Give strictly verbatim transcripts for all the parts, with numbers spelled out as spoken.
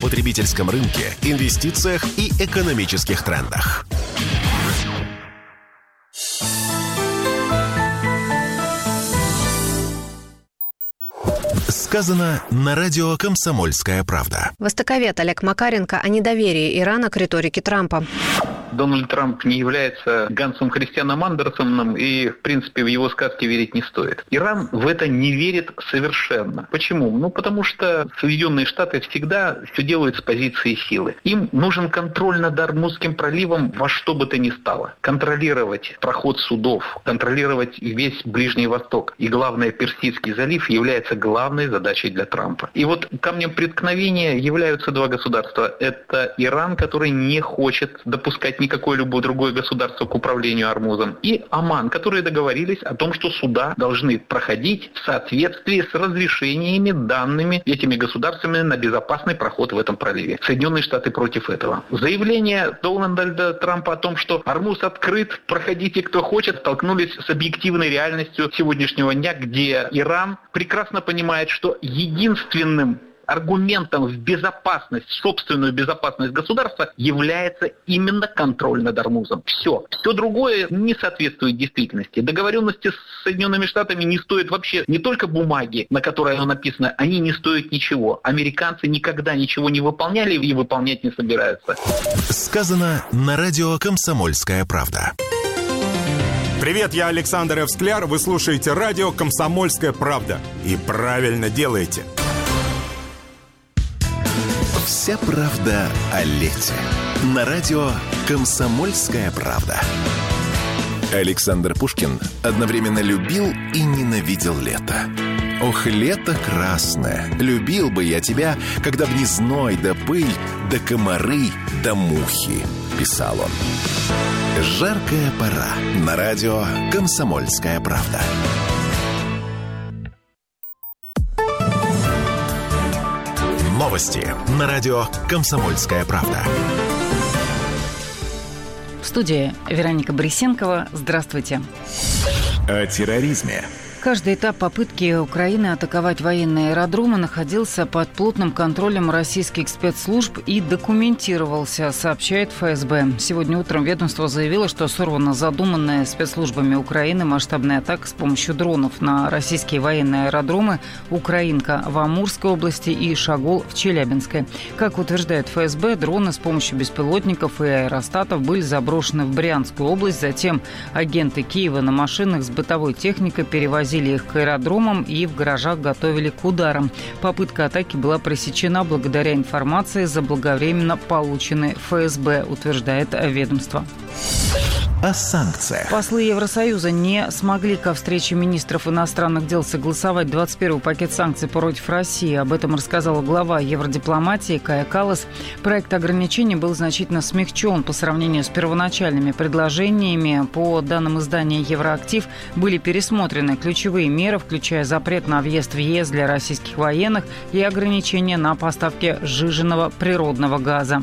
потребительском рынке, инвестициях и экономических трендах. Сказано на радио «Комсомольская правда». Востоковед Олег Макаренко о недоверии Ирана к риторике Трампа. Дональд Трамп не является Гансом Христианом Андерсоном, и, в принципе, в его сказки верить не стоит. Иран в это не верит совершенно. Почему? Ну, потому что Соединенные Штаты всегда все делают с позиции силы. Им нужен контроль над Ормузским проливом во что бы то ни стало. Контролировать проход судов, контролировать весь Ближний Восток и, главное, Персидский залив является главной задачей для Трампа. И вот камнем преткновения являются два государства. Это Иран, который не хочет допускать никакое любое другое государство к управлению Ормузом, и Оман, которые договорились о том, что суда должны проходить в соответствии с разрешениями, данными этими государствами на безопасный проход в этом проливе. Соединенные Штаты против этого. Заявление Дональда Трампа о том, что Ормуз открыт, проходите кто хочет, столкнулись с объективной реальностью сегодняшнего дня, где Иран прекрасно понимает, что единственным аргументом в безопасность, собственную безопасность государства является именно контроль над Ормузом. Все. Все другое не соответствует действительности. Договоренности с Соединенными Штатами не стоят вообще не только бумаги, на которой оно написано, они не стоят ничего. Американцы никогда ничего не выполняли и выполнять не собираются. Сказано на радио «Комсомольская правда». Привет, я Александр Эвскляр. Вы слушаете радио «Комсомольская правда». И правильно делаете. Вся правда о лете. На радио «Комсомольская правда». Александр Пушкин одновременно любил и ненавидел лето. Ох, лето красное, любил бы я тебя, когда б не зной да пыль, да комары, да мухи, писал он. Жаркая пора. На радио «Комсомольская правда». Новости на радио «Комсомольская правда». В студии Вероника Борисенкова. Здравствуйте. О терроризме. Каждый этап попытки Украины атаковать военные аэродромы находился под плотным контролем российских спецслужб и документировался, сообщает эф эс бэ. Сегодня утром ведомство заявило, что сорвана задуманная спецслужбами Украины масштабная атака с помощью дронов на российские военные аэродромы «Украинка» в Амурской области и «Шагол» в Челябинской. Как утверждает эф эс бэ, дроны с помощью беспилотников и аэростатов были заброшены в Брянскую область. Затем агенты Киева на машинах с бытовой техникой перевозили их к аэродромам и в гаражах готовили к ударам. Попытка атаки была пресечена благодаря информации, заблаговременно полученной эф эс бэ, утверждает ведомство. О санкциях. Послы Евросоюза не смогли ко встрече министров иностранных дел согласовать двадцать первый пакет санкций против России. Об этом рассказала глава евродипломатии Кая Каллас. Проект ограничений был значительно смягчен по сравнению с первоначальными предложениями. По данным издания «Евроактив», были пересмотрены ключевые меры, включая запрет на въезд в ЕС для российских военных и ограничения на поставки сжиженного природного газа.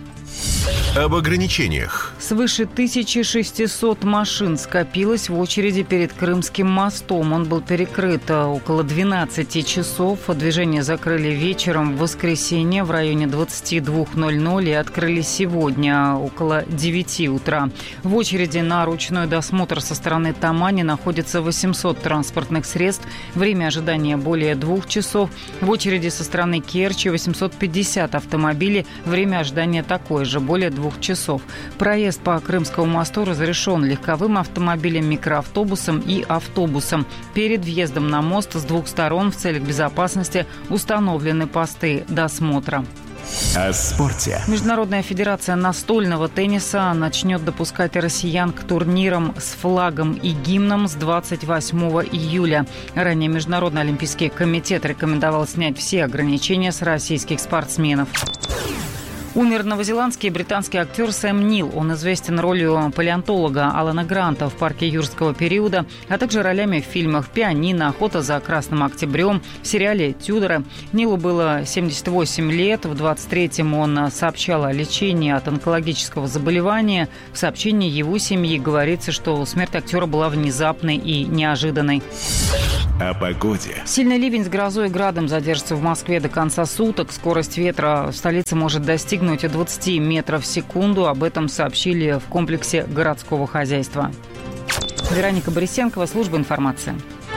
Об ограничениях. Свыше тысячи шестисот машин скопилось в очереди перед Крымским мостом. Он был перекрыт около двенадцати часов. Движение закрыли вечером в воскресенье в районе двадцать два ноль ноль и открыли сегодня около девяти утра. В очереди на ручной досмотр со стороны Тамани находится восемьсот транспортных средств. Время ожидания более двух часов. В очереди со стороны Керчи восемьсот пятьдесят автомобилей. Время ожидания такое же, более двух часов. Проезд по Крымскому мосту разрешен легковым автомобилем, микроавтобусом и автобусом. Перед въездом на мост с двух сторон в целях безопасности установлены посты досмотра. О спорте. Международная федерация настольного тенниса начнет допускать россиян к турнирам с флагом и гимном с двадцать восьмого июля. Ранее Международный олимпийский комитет рекомендовал снять все ограничения с российских спортсменов. Умер новозеландский и британский актер Сэм Нил. Он известен ролью палеонтолога Алана Гранта в «Парке юрского периода», а также ролями в фильмах «Пианино», «Охота за красным октябрем», в сериале «Тюдоры». Нилу было семьдесят восемь лет. В двадцать третьем он сообщал о лечении от онкологического заболевания. В сообщении его семьи говорится, что смерть актера была внезапной и неожиданной. О погоде. Сильный ливень с грозой и градом задержится в Москве до конца суток. Скорость ветра в столице может достигнуть двадцать метров в секунду. Об этом сообщили в комплексе городского хозяйства. Вероника Борисенкова, служба информации.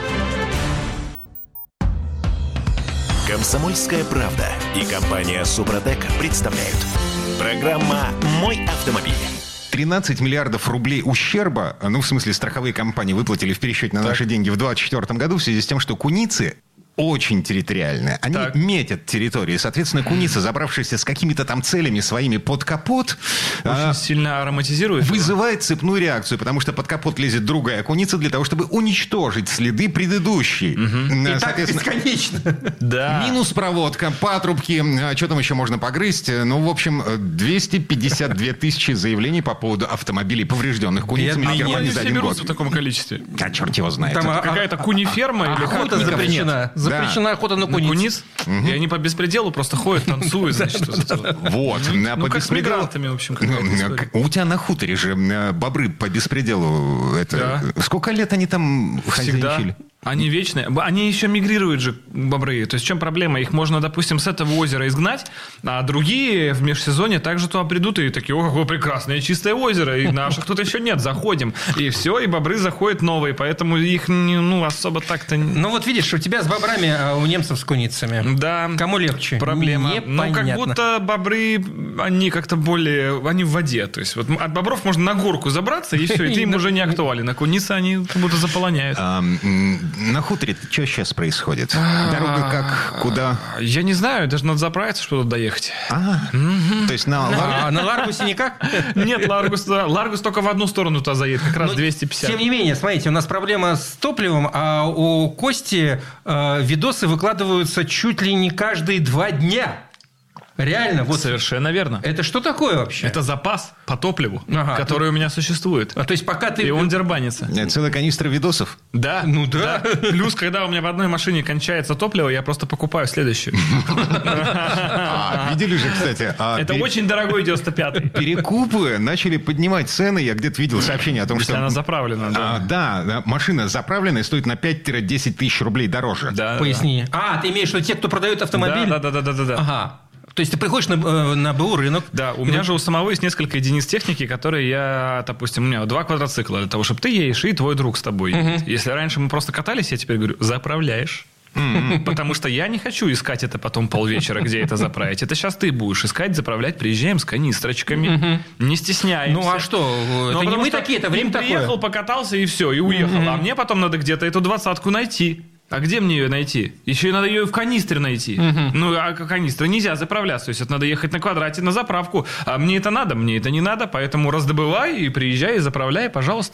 «Комсомольская правда» и компания «Супротек» представляют. Программа «Мой автомобиль». тринадцать миллиардов рублей ущерба, ну, в смысле, страховые компании выплатили в пересчете на так. наши деньги в двадцать четвёртом году в связи с тем, что куницы очень территориальные. Они так. метят территории. Соответственно, куница, забравшаяся с какими-то там целями своими под капот, очень а, сильно ароматизирует. Вызывает цепную реакцию, потому что под капот лезет другая куница для того, чтобы уничтожить следы предыдущей. Угу. И так бесконечно. Да. Минус проводка, патрубки, что там еще можно погрызть. Ну, в общем, двести пятьдесят две тысячи заявлений по поводу автомобилей, поврежденных куницами в Германии за один год. В таком количестве. А черт его знает. Там а, какая-то куниферма а, или охота запрещена. Запрещена да. охота на куниц. На куниц? Угу. И они по беспределу просто ходят, танцуют, значит. Вот. Ну, как с мигрантами, в общем. У тебя на хуторе же бобры по беспределу. Сколько лет они там хозяйничали? Они вечные. Они еще мигрируют же, бобры. То есть в чем проблема? Их можно, допустим, с этого озера изгнать, а другие в межсезонье также туда придут и такие: о, какое прекрасное чистое озеро, и наших тут еще нет, заходим. И все, и бобры заходят новые, поэтому их ну, особо так-то... Ну вот видишь, у тебя с бобрами, а у немцев с куницами. Да. Кому легче? Проблема. Непонятно. Ну, как будто бобры, они как-то более... Они в воде. То есть вот от бобров можно на горку забраться, и все, и ты им уже не актуален. А куницы, они как будто заполоняют. На хуторе что сейчас происходит? Дорога как? Куда? Я не знаю, даже надо заправиться, чтобы туда доехать. А, угу. То есть на Ларгусе? А на Ларгусе никак? Нет, Ларгус, Ларгус только в одну сторону туда заедет, как раз двести пятьдесят. Тем не менее, смотрите, у нас проблема с топливом, а у Кости э, видосы выкладываются чуть ли не каждые два дня. Реально, вот. Совершенно верно. Это что такое вообще? Это запас по топливу, ага, который ты... у меня существует. А то есть пока ты... И он дербанится. Целая канистра видосов? Да. Ну да. да. Плюс, когда у меня в одной машине кончается топливо, я просто покупаю следующую. Видели же, кстати... Это очень дорогой девяносто пятый. Перекупы начали поднимать цены. Я где-то видел сообщение о том, что... Она заправлена, да. Да, машина заправленная стоит на пять-десять тысяч рублей дороже. Поясни. А, ты имеешь в виду те, кто продают автомобиль? Да, да, да, да, да. Ага. То есть ты приходишь на, на БУ рынок. Да, у меня вот... же у самого есть несколько единиц техники, которые я, допустим, у меня два квадроцикла для того, чтобы ты едешь, и твой друг с тобой едет. Угу. Если раньше мы просто катались, я теперь говорю: заправляешь. Mm-hmm. Потому что я не хочу искать это потом полвечера, где это заправить. Это сейчас ты будешь искать, заправлять. Приезжаем с канистрочками. Mm-hmm. Не стесняемся. Ну а что? Это не мы такие, это время такое. Приехал, покатался и все, и уехал. Mm-hmm. А мне потом надо где-то эту двадцатку найти. А где мне ее найти? Еще и надо ее в канистре найти. Uh-huh. Ну, а канистры нельзя заправляться. То есть, это надо ехать на квадрате на заправку. А мне это надо, мне это не надо. Поэтому раздобывай и приезжай, и заправляй, пожалуйста.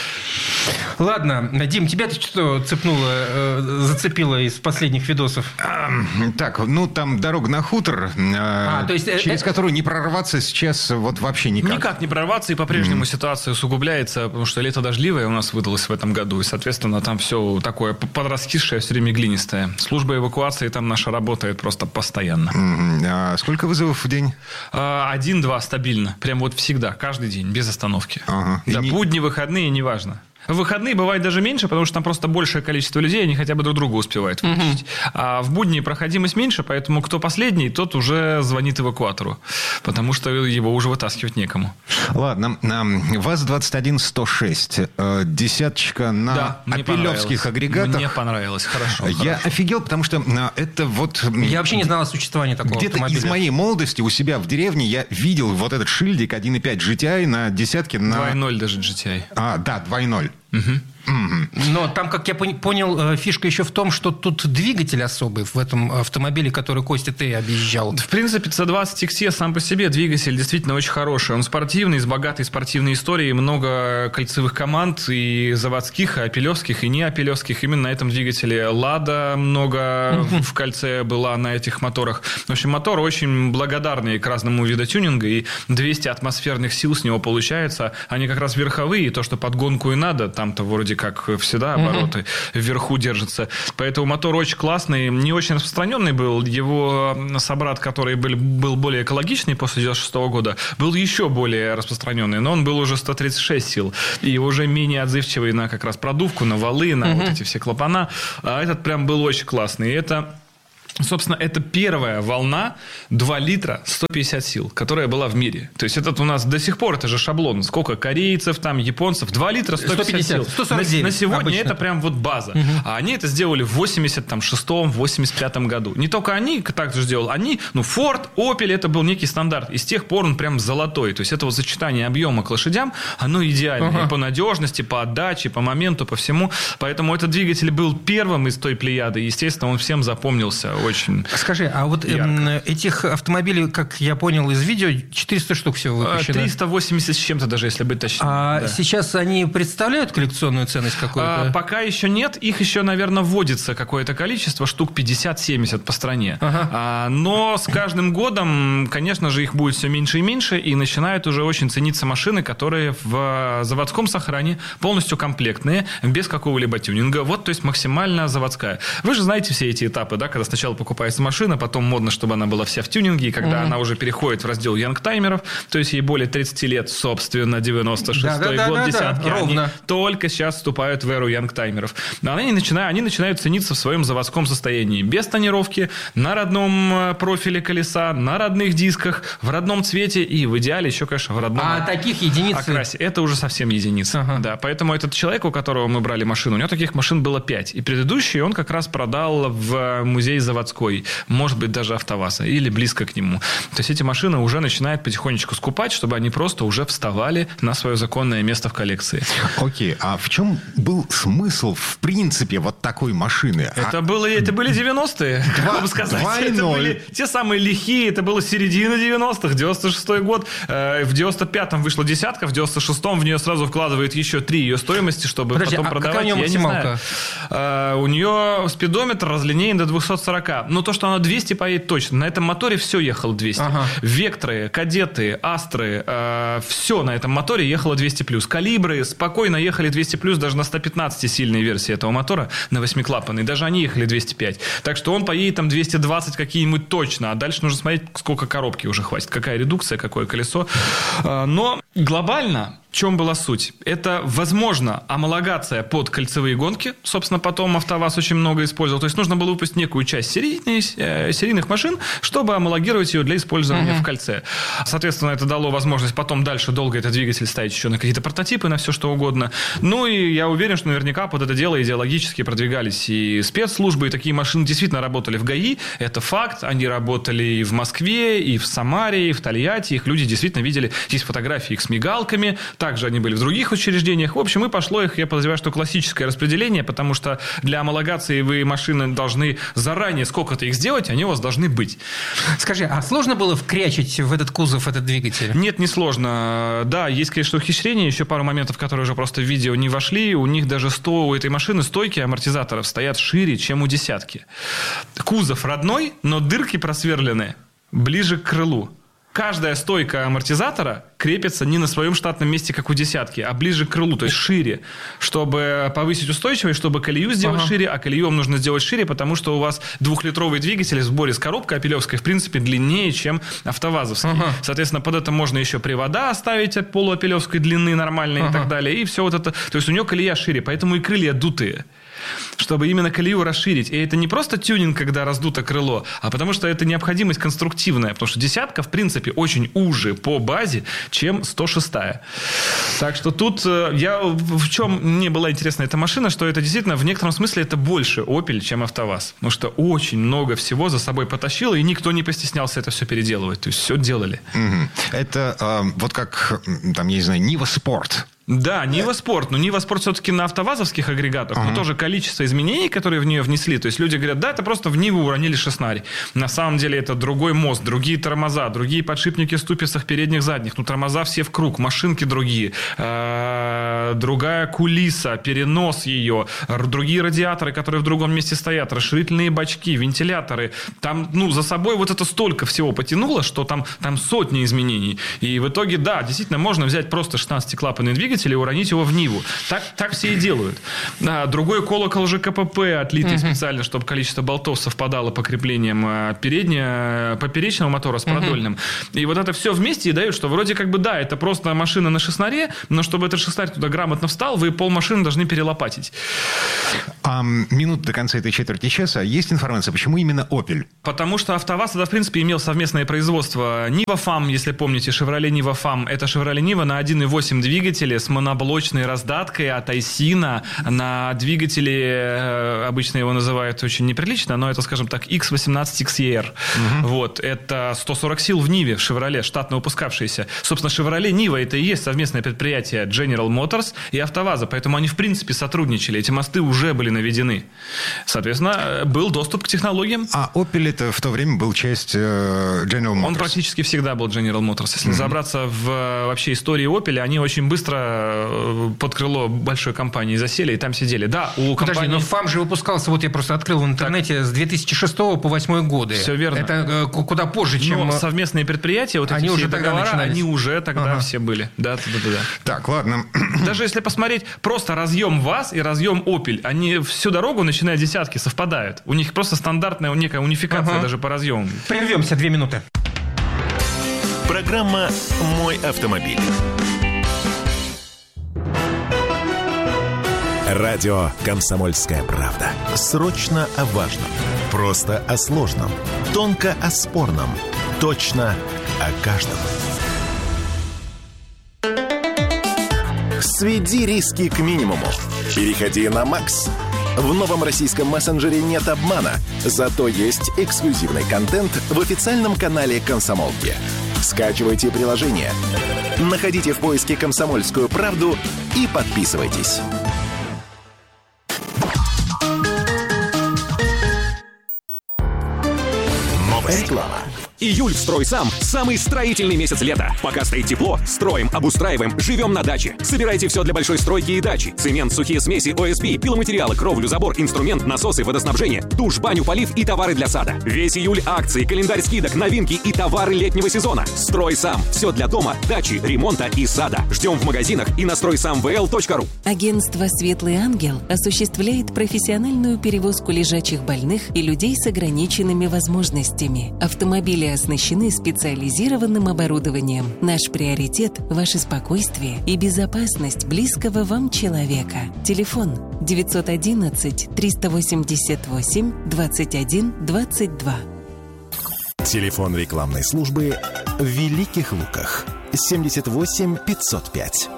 Ладно, Дим, тебя что цепнуло, э, зацепило из последних видосов? А, так, ну, там дорога на хутор, э, а, то есть, через э, которую не прорваться сейчас вот вообще никак. Никак не прорваться, и по-прежнему mm-hmm. ситуация усугубляется, потому что лето дождливое у нас выдалось в этом году. И, соответственно, там все такое подраскисшее, все время глинистое. Служба эвакуации там наша работает просто постоянно. Mm-hmm. А сколько вызовов в день? Один-два стабильно. Прям вот всегда, каждый день, без остановки. Ага. Да, не... будни, выходные, неважно. В выходные бывает даже меньше, потому что там просто большее количество людей, они хотя бы друг друга успевают вытащить. Uh-huh. А в будни проходимость меньше, поэтому кто последний, тот уже звонит эвакуатору, потому что его уже вытаскивать некому. Ладно. ВАЗ двадцать один сто шесть. Десяточка на да, апеллевских агрегатах. Мне понравилось. Хорошо. Я хорошо. офигел, потому что это вот... Я вообще не знал о существовании такого где-то автомобиля. Из моей молодости у себя в деревне я видел вот этот шильдик один и пять джи ти ай на десятке на... два ноль даже джи ти ай. А, да, два ноль. Угу. Mm-hmm. Но там, как я понял, фишка еще в том, что тут двигатель особый в этом автомобиле, который, Костя, ты объезжал. В принципе, си двадцать икс и сам по себе двигатель действительно очень хороший. Он спортивный, с богатой спортивной историей, много кольцевых команд и заводских, и апеллевских, и не апеллевских. Именно на этом двигателе «Лада» много mm-hmm. в кольце была на этих моторах. В общем, мотор очень благодарный к разному виду тюнинга, и двести атмосферных сил с него получается. Они как раз верховые, то, что под гонку и надо. там-то вроде как всегда обороты угу. вверху держатся. Поэтому мотор очень классный, не очень распространенный был. Его собрат, который был, был более экологичный после девяносто шестого года, был еще более распространенный, но он был уже сто тридцать шесть сил. И уже менее отзывчивый на как раз продувку, на валы, на угу. вот эти все клапана. А этот прям был очень классный. И это... Собственно, это первая волна два литра сто пятьдесят сил, которая была в мире. То есть, этот у нас до сих пор, это же шаблон. Сколько корейцев, там, японцев. два литра сто пятьдесят сил. сто сорок девять, на, на сегодня обычно. Это прям вот база. Угу. А они это сделали в восемьдесят шестом - восемьдесят пятом году. Не только они так же сделали. Они, ну, Ford, Opel, это был некий стандарт. И с тех пор он прям золотой. То есть, это вот сочетание объема к лошадям, оно идеальное. Угу. И по надежности, по отдаче, по моменту, по всему. Поэтому этот двигатель был первым из той плеяды. Естественно, он всем запомнился очень. Скажи, а вот э, этих автомобилей, как я понял из видео, четыреста штук всего выпущено? триста восемьдесят с чем-то даже, если быть точнее. А да. сейчас они представляют коллекционную ценность какую-то? А, пока еще нет. Их еще, наверное, вводится какое-то количество, штук пятьдесят-семьдесят по стране. Ага. А, но с каждым годом, конечно же, их будет все меньше и меньше, и начинают уже очень цениться машины, которые в заводском сохране, полностью комплектные, без какого-либо тюнинга. Вот, то есть максимально заводская. Вы же знаете все эти этапы, да, когда сначала покупается машина, потом модно, чтобы она была вся в тюнинге, и когда mm-hmm. она уже переходит в раздел янгтаймеров, то есть ей более тридцать лет, собственно, девяносто шестой да, да, год, да, десятки, да, они только сейчас вступают в эру янгтаймеров. Но они начинают, они начинают цениться в своем заводском состоянии, без тонировки, на родном профиле колеса, на родных дисках, в родном цвете и в идеале еще, конечно, в родном а таких единиц... окрасе. Это уже совсем единица. Ага. Да, поэтому этот человек, у которого мы брали машину, у него таких машин было пять. И предыдущий он как раз продал в музей заводской. Может быть, даже АвтоВАЗа или близко к нему. То есть, эти машины уже начинают потихонечку скупать, чтобы они просто уже вставали на свое законное место в коллекции. Окей, а в чем был смысл, в принципе, вот такой машины? Это, а... было, это были девяностые, как бы сказать. Это были те самые лихие, это было середина девяностых, девяносто шестой год. В девяносто пятом вышла десятка, в девяносто шестом в нее сразу вкладывают еще три ее стоимости, чтобы Подожди, потом а продавать. Какая у нее максималка? А, у нее спидометр разлинеен до двухсот сорока. Но то, что она двести поедет точно. На этом моторе все ехало двести. Ага. Векторы, Кадеты, Астры, э, все на этом моторе ехало двести плюс. Калибры спокойно ехали двести плюс даже на сто пятнадцать сильной версии этого мотора, на восьмиклапанной. Даже они ехали двести пять. Так что он поедет там двести двадцать какие-нибудь точно. А дальше нужно смотреть, сколько коробки уже хватит. Какая редукция, какое колесо. Э, но глобально... В чем была суть? Это, возможно, амалогация под кольцевые гонки. Собственно, потом АвтоВАЗ очень много использовал. То есть, нужно было выпустить некую часть серийной, э, серийных машин, чтобы амалогировать ее для использования uh-huh. в кольце. Соответственно, это дало возможность потом дальше долго этот двигатель ставить еще на какие-то прототипы, на все что угодно. Ну, и я уверен, что наверняка под это дело идеологически продвигались и спецслужбы, и такие машины действительно работали в ГАИ. Это факт. Они работали и в Москве, и в Самаре, и в Тольятти. Их люди действительно видели. Есть фотографии их с мигалками. Также они были в других учреждениях. В общем, и пошло их, я подозреваю, что классическое распределение, потому что для амалогации вы машины должны заранее сколько-то их сделать, они у вас должны быть. Скажи, а сложно было вкрячить в этот кузов этот двигатель? Нет, не сложно. Да, есть, конечно, ухищрение, еще пару моментов, которые уже просто в видео не вошли. У них даже сто, у этой машины стойки амортизаторов стоят шире, чем у десятки. Кузов родной, но дырки просверлены ближе к крылу. Каждая стойка амортизатора крепится не на своем штатном месте, как у десятки, а ближе к крылу, то есть шире, чтобы повысить устойчивость, чтобы колею сделать ага. шире, а колею вам нужно сделать шире, потому что у вас двухлитровый двигатель в сборе с коробкой опелевской, в принципе, длиннее, чем автовазовский. Ага. Соответственно, под это можно еще привода оставить от полуопелевской длины нормальной ага. и так далее, и все вот это. То есть, у нее колея шире, поэтому и крылья дутые. Чтобы именно колею расширить. И это не просто тюнинг, когда раздуто крыло, а потому что это необходимость конструктивная. Потому что десятка, в принципе, очень уже по базе, чем сто шестая. Так что тут я... В чем мне была интересна эта машина, что это действительно в некотором смысле это больше Opel, чем АвтоВАЗ. Потому что очень много всего за собой потащило, и никто не постеснялся это все переделывать. То есть, все делали. Угу. Это э, вот как, там, я не знаю, Нива Спорт. Да, Нива Спорт. Но Нива Спорт все-таки на автовазовских агрегатах. Uh-huh. Но тоже количество изменений, которые в нее внесли. То есть, люди говорят, да, это просто в Ниву уронили шестнарь. На самом деле, это другой мост, другие тормоза, другие подшипники в ступицах передних, задних. Ну, тормоза все в круг, машинки другие. Другая кулиса, перенос ее. Другие радиаторы, которые в другом месте стоят. Расширительные бачки, вентиляторы. Там, ну, за собой вот это столько всего потянуло, что там, там сотни изменений. И в итоге, да, действительно, можно взять просто шестнадцатиклапанный двигатель, двигателя и уронить его в Ниву. Так, так все и делают. А, другой колокол же КПП, отлитый uh-huh. специально, чтобы количество болтов совпадало по креплениям переднего, поперечного мотора с продольным. Uh-huh. И вот это все вместе и дают, что вроде как бы да, это просто машина на шестнаре, но чтобы этот шестнарь туда грамотно встал, вы полмашины должны перелопатить. А, минут до конца этой четверти часа. Есть информация, почему именно Opel? Потому что АвтоВАЗ тогда, в принципе, имел совместное производство. Нива Фам, если помните, Chevrolet Нива Фам, это Chevrolet Нива на один и восемь двигателе с моноблочной раздаткой от Айсина на двигателе, обычно его называют очень неприлично, но это, скажем так, икс восемнадцать икс и ар. Угу. Вот, это сто сорок сил в Ниве, в Chevrolet, штатно выпускавшиеся. Собственно, Chevrolet Нива это и есть совместное предприятие General Motors и АвтоВАЗа, поэтому они, в принципе, сотрудничали. Эти мосты уже были наведены. Соответственно, был доступ к технологиям. А Opel это в то время был часть э, General Motors? Он практически всегда был General Motors. Если mm-hmm. разобраться в вообще истории Opel, они очень быстро под крыло большой компании засели и там сидели. Да, у Подожди, компании... но ФАМ же выпускался, вот я просто открыл в интернете, так. с две тысячи шестого по две тысячи восьмой годы. Все верно. Это э, куда позже, чем... Но совместные предприятия, вот они эти уже все тогда договора, начинались. они уже тогда ага. все были. Да, да, да, да. Так, ладно. Даже если посмотреть, просто разъем ВАЗ и разъем Opel, они всю дорогу, начиная с десятки, совпадают. У них просто стандартная некая унификация ага. даже по разъемам. Прервемся две минуты. Программа «Мой автомобиль». Радио «Комсомольская правда». Срочно о важном. Просто о сложном. Тонко о спорном. Точно о каждом. Сведи риски к минимуму. Переходи на Макс. В новом российском мессенджере нет обмана, зато есть эксклюзивный контент в официальном канале «Комсомолки». Скачивайте приложение, находите в поиске «Комсомольскую правду» и подписывайтесь. Новая реклама. Июль в «Стройсам» – самый строительный месяц лета. Пока стоит тепло, строим, обустраиваем, живем на даче. Собирайте все для большой стройки и дачи. Цемент, сухие смеси, о эс пи, пиломатериалы, кровлю, забор, инструмент, насосы, водоснабжение, душ, баню, полив и товары для сада. Весь июль акции, календарь скидок, новинки и товары летнего сезона. «Стройсам» – все для дома, дачи, ремонта и сада. Ждем в магазинах и на стройсам вэ эл точка ру. Агентство «Светлый ангел» осуществляет профессиональную перевозку лежачих больных и людей с ограниченными возможностями. Автомобили оснащены специализированным оборудованием. Наш приоритет – ваше спокойствие и безопасность близкого вам человека. Телефон девятьсот одиннадцать триста восемьдесят восемь двадцать один двадцать два. Телефон рекламной службы в Великих Луках семьдесят восемь пятьсот пять.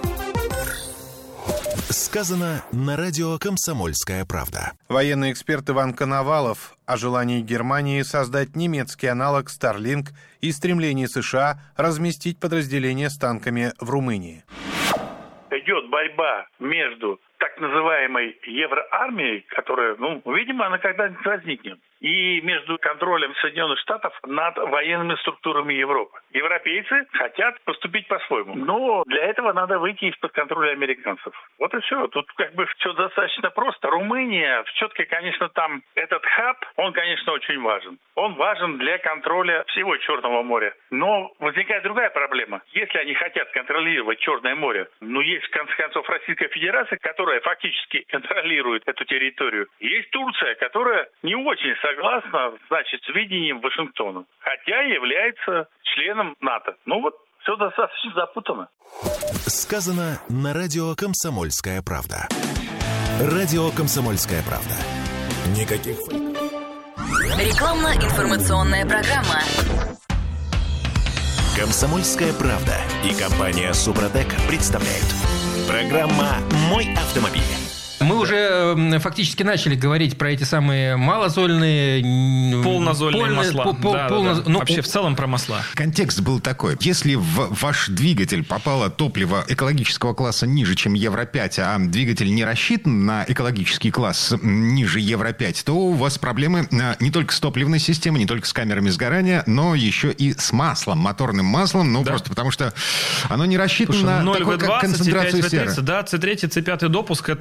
Сказано на радио «Комсомольская правда». Военный эксперт Иван Коновалов о желании Германии создать немецкий аналог Starlink и стремлении США разместить подразделения с танками в Румынии. Идет борьба между так называемой евроармией, которая, ну, видимо, она когда-нибудь возникнет, и между контролем Соединенных Штатов над военными структурами Европы. Европейцы хотят поступить по-своему, но для этого надо выйти из-под контроля американцев. Вот и все. Тут как бы все достаточно просто. Румыния, все-таки, конечно, там этот хаб, он, конечно, очень важен. Он важен для контроля всего Черного моря. Но возникает другая проблема. Если они хотят контролировать Черное море, ну, есть, в конце концов, Российская Федерация, которая фактически контролирует эту территорию. Есть Турция, которая не очень согласна, значит, с видением Вашингтона, хотя является членом НАТО. Ну вот, все достаточно запутано. Сказано на радио «Комсомольская правда». Радио «Комсомольская правда». Никаких... Рекламно-информационная программа. «Комсомольская правда» и компания «Супротек» представляют. Программа «Мой автомобиль». Мы уже фактически начали говорить про эти самые малозольные... Полнозольные польные, масла. Пол, пол, да, полно... да, да. Ну, вообще в целом про масла. Контекст был такой. Если в ваш двигатель попало топливо экологического класса ниже, чем Евро пять, а двигатель не рассчитан на экологический класс ниже Евро пять, то у вас проблемы не только с топливной системой, не только с камерами сгорания, но еще и с маслом, моторным маслом. Ну, да. Просто потому что оно не рассчитано. Слушай, на такую концентрацию серы. Да, С три, С пять допуск – это малозольные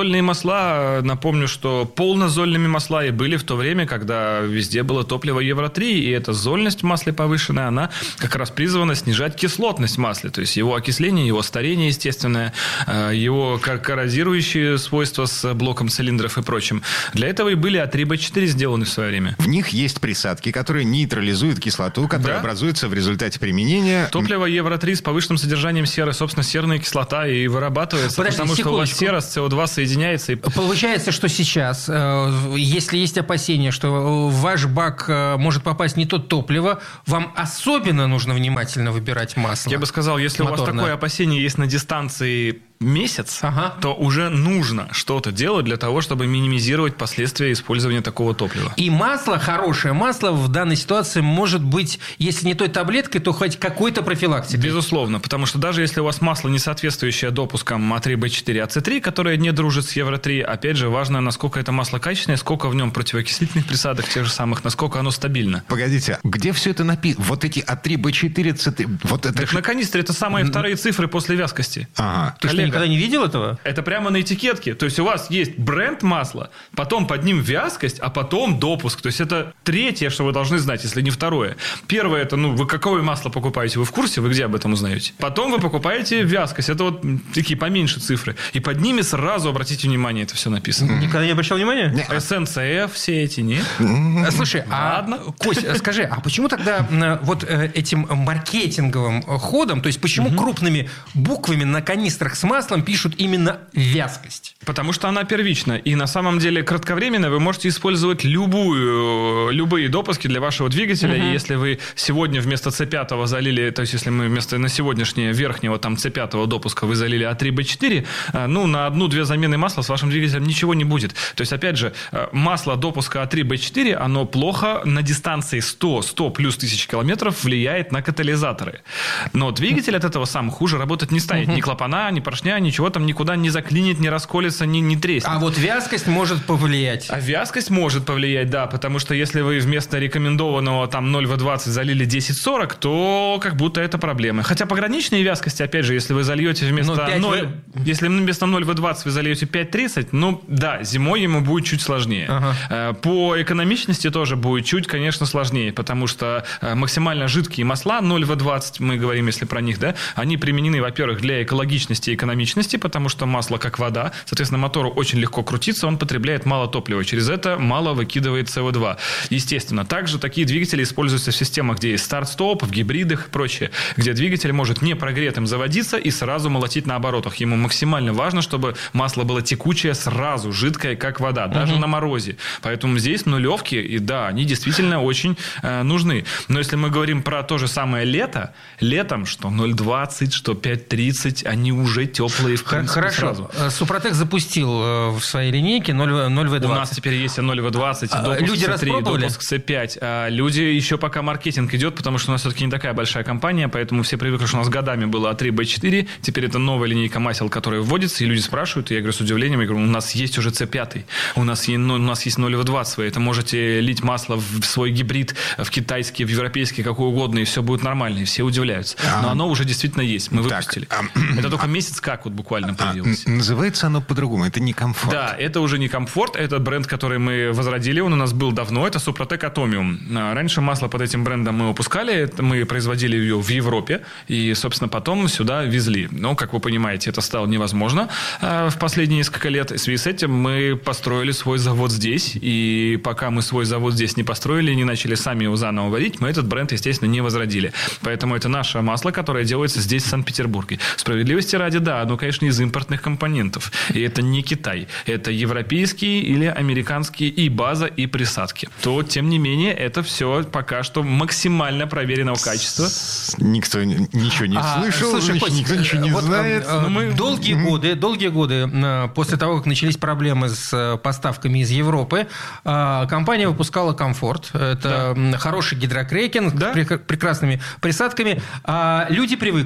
зольные масла, напомню, что полнозольными масла и были в то время, когда везде было топливо евро три, и эта зольность в масле повышенная, она как раз призвана снижать кислотность в масле, то есть его окисление, его старение естественное, его коррозирующие свойства с блоком цилиндров и прочим. Для этого и были А три Бэ четыре сделаны в свое время. В них есть присадки, которые нейтрализуют кислоту, которая да? образуется в результате применения... Топливо евро три с повышенным содержанием серы, собственно, серная кислота и вырабатывается, Подожди, потому секундочку. Что у вас сера с С О два соединяется. И... Получается, что сейчас, если есть опасения, что в ваш бак может попасть не то топливо, вам особенно нужно внимательно выбирать масло. Я бы сказал, если моторное. У вас такое опасение есть на дистанции месяц, ага. то уже нужно что-то делать для того, чтобы минимизировать последствия использования такого топлива. И масло, хорошее масло в данной ситуации может быть, если не той таблеткой, то хоть какой-то профилактикой. Безусловно, потому что даже если у вас масло, не соответствующее допускам А три Бэ четыре, А С три, которое не дружит с евро три, опять же, важно, насколько это масло качественное, сколько в нем противоокислительных присадок тех же самых, насколько оно стабильно. Погодите, где все это написано? Вот эти А три Бэ четыре, С три... Вот это... Так на канистре это самые вторые цифры после вязкости. Ага. Ты что, никогда не видел этого? Это прямо на этикетке. То есть у вас есть бренд масла, потом под ним вязкость, а потом допуск. То есть это третье, что вы должны знать, если не второе. Первое, это, ну, вы какое масло покупаете, вы в курсе, вы где об этом узнаете? Потом вы покупаете вязкость. Это вот такие поменьше цифры. И под ними сразу, обратите внимание, это все написано. Никогда не обращал внимания? Эс Эн Цэ Эф, все эти, нет? Слушай, ладно. А, Кость, скажи, а почему тогда вот этим маркетинговым ходом, то есть почему угу. крупными буквами на канистрах с маслом пишут именно вязкость? Потому что она первична. И на самом деле кратковременно вы можете использовать любую, любые допуски для вашего двигателя. Uh-huh. И если вы сегодня вместо С пять залили, то есть если мы вместо на сегодняшнее верхнего там С пять допуска вы залили А три Бэ четыре, ну на одну-две замены масла с вашим двигателем ничего не будет. То есть опять же, масло допуска А три Бэ четыре, оно плохо на дистанции сто, сто плюс тысяч километров влияет на катализаторы. Но двигатель от этого сам хуже работать не станет. Uh-huh. Ни клапана, ни поршня, ничего там никуда не заклинит, не расколется, не, не треснет. А вот вязкость может повлиять. А вязкость может повлиять, да, потому что если вы вместо рекомендованного там ноль вэ двадцать залили десять сорок, то как будто это проблемы. Хотя пограничные вязкости, опять же, если вы зальете вместо ноль, если вместо ноль вэ двадцать вы зальете пять тридцать, ну да, зимой ему будет чуть сложнее. Ага. По экономичности тоже будет чуть, конечно, сложнее, потому что максимально жидкие масла ноль вэ двадцать, мы говорим, если про них, да, они применены, во-первых, для экологичности и экономичности, потому что масло как вода, соответственно, мотору очень легко крутиться, он потребляет мало топлива, через это мало выкидывает С О два. Естественно, также такие двигатели используются в системах, где есть старт-стоп, в гибридах и прочее, где двигатель может не прогретым заводиться и сразу молотить на оборотах. Ему максимально важно, чтобы масло было текучее, сразу жидкое, как вода, даже угу. на морозе. Поэтому здесь нулевки, и да, они действительно очень э, нужны. Но если мы говорим про то же самое лето, летом, что ноль двадцать, что пять тридцать, они уже теплые в принципе. Хорошо. Сразу. Супротек запустил в своей линейке ноль вэ двадцать. У нас теперь есть ноль вэ двадцать, допуск люди С три, допуск С пять. А люди еще пока маркетинг идет, потому что у нас все-таки не такая большая компания, поэтому все привыкли, что у нас годами было А три Бэ четыре, теперь это новая линейка масел, которая вводится, и люди спрашивают, и я говорю с удивлением, я говорю, у нас есть уже С пять, у нас есть, ну, у нас есть ноль вэ двадцать, вы это можете лить масло в свой гибрид, в китайский, в европейский, какой угодно, и все будет нормально, и все удивляются. Но оно уже действительно есть, мы выпустили. Так, а... Это только месяц как вот буквально появилось. А, называется оно по-другому, это не комфорт. Да, это уже не комфорт, это бренд, который мы возродили, он у нас был давно, это Супротек Атомиум. Раньше масло под этим брендом мы выпускали, мы производили ее в Европе, и, собственно, потом сюда везли. Но, как вы понимаете, это стало невозможно в последние несколько лет. В связи с этим мы построили свой завод здесь, и пока мы свой завод здесь не построили, не начали сами его заново варить, мы этот бренд, естественно, не возродили. Поэтому это наше масло, которое делается здесь, в Санкт-Петербурге. Справедливости ради, да, оно, конечно, из импортных компонентов. И это не Китай. Это европейские или американские и база, и присадки. То, тем не менее, это все пока что максимально проверенного качества. Никто ничего не а, слышал, слушай, никто, никто ничего не вот, знает. А, мы... Долгие годы, долгие годы после того, как начались проблемы с поставками из Европы, компания выпускала комфорт. Это да. хороший гидрокрекинг, да? с прекрасными присадками. Люди привыкли.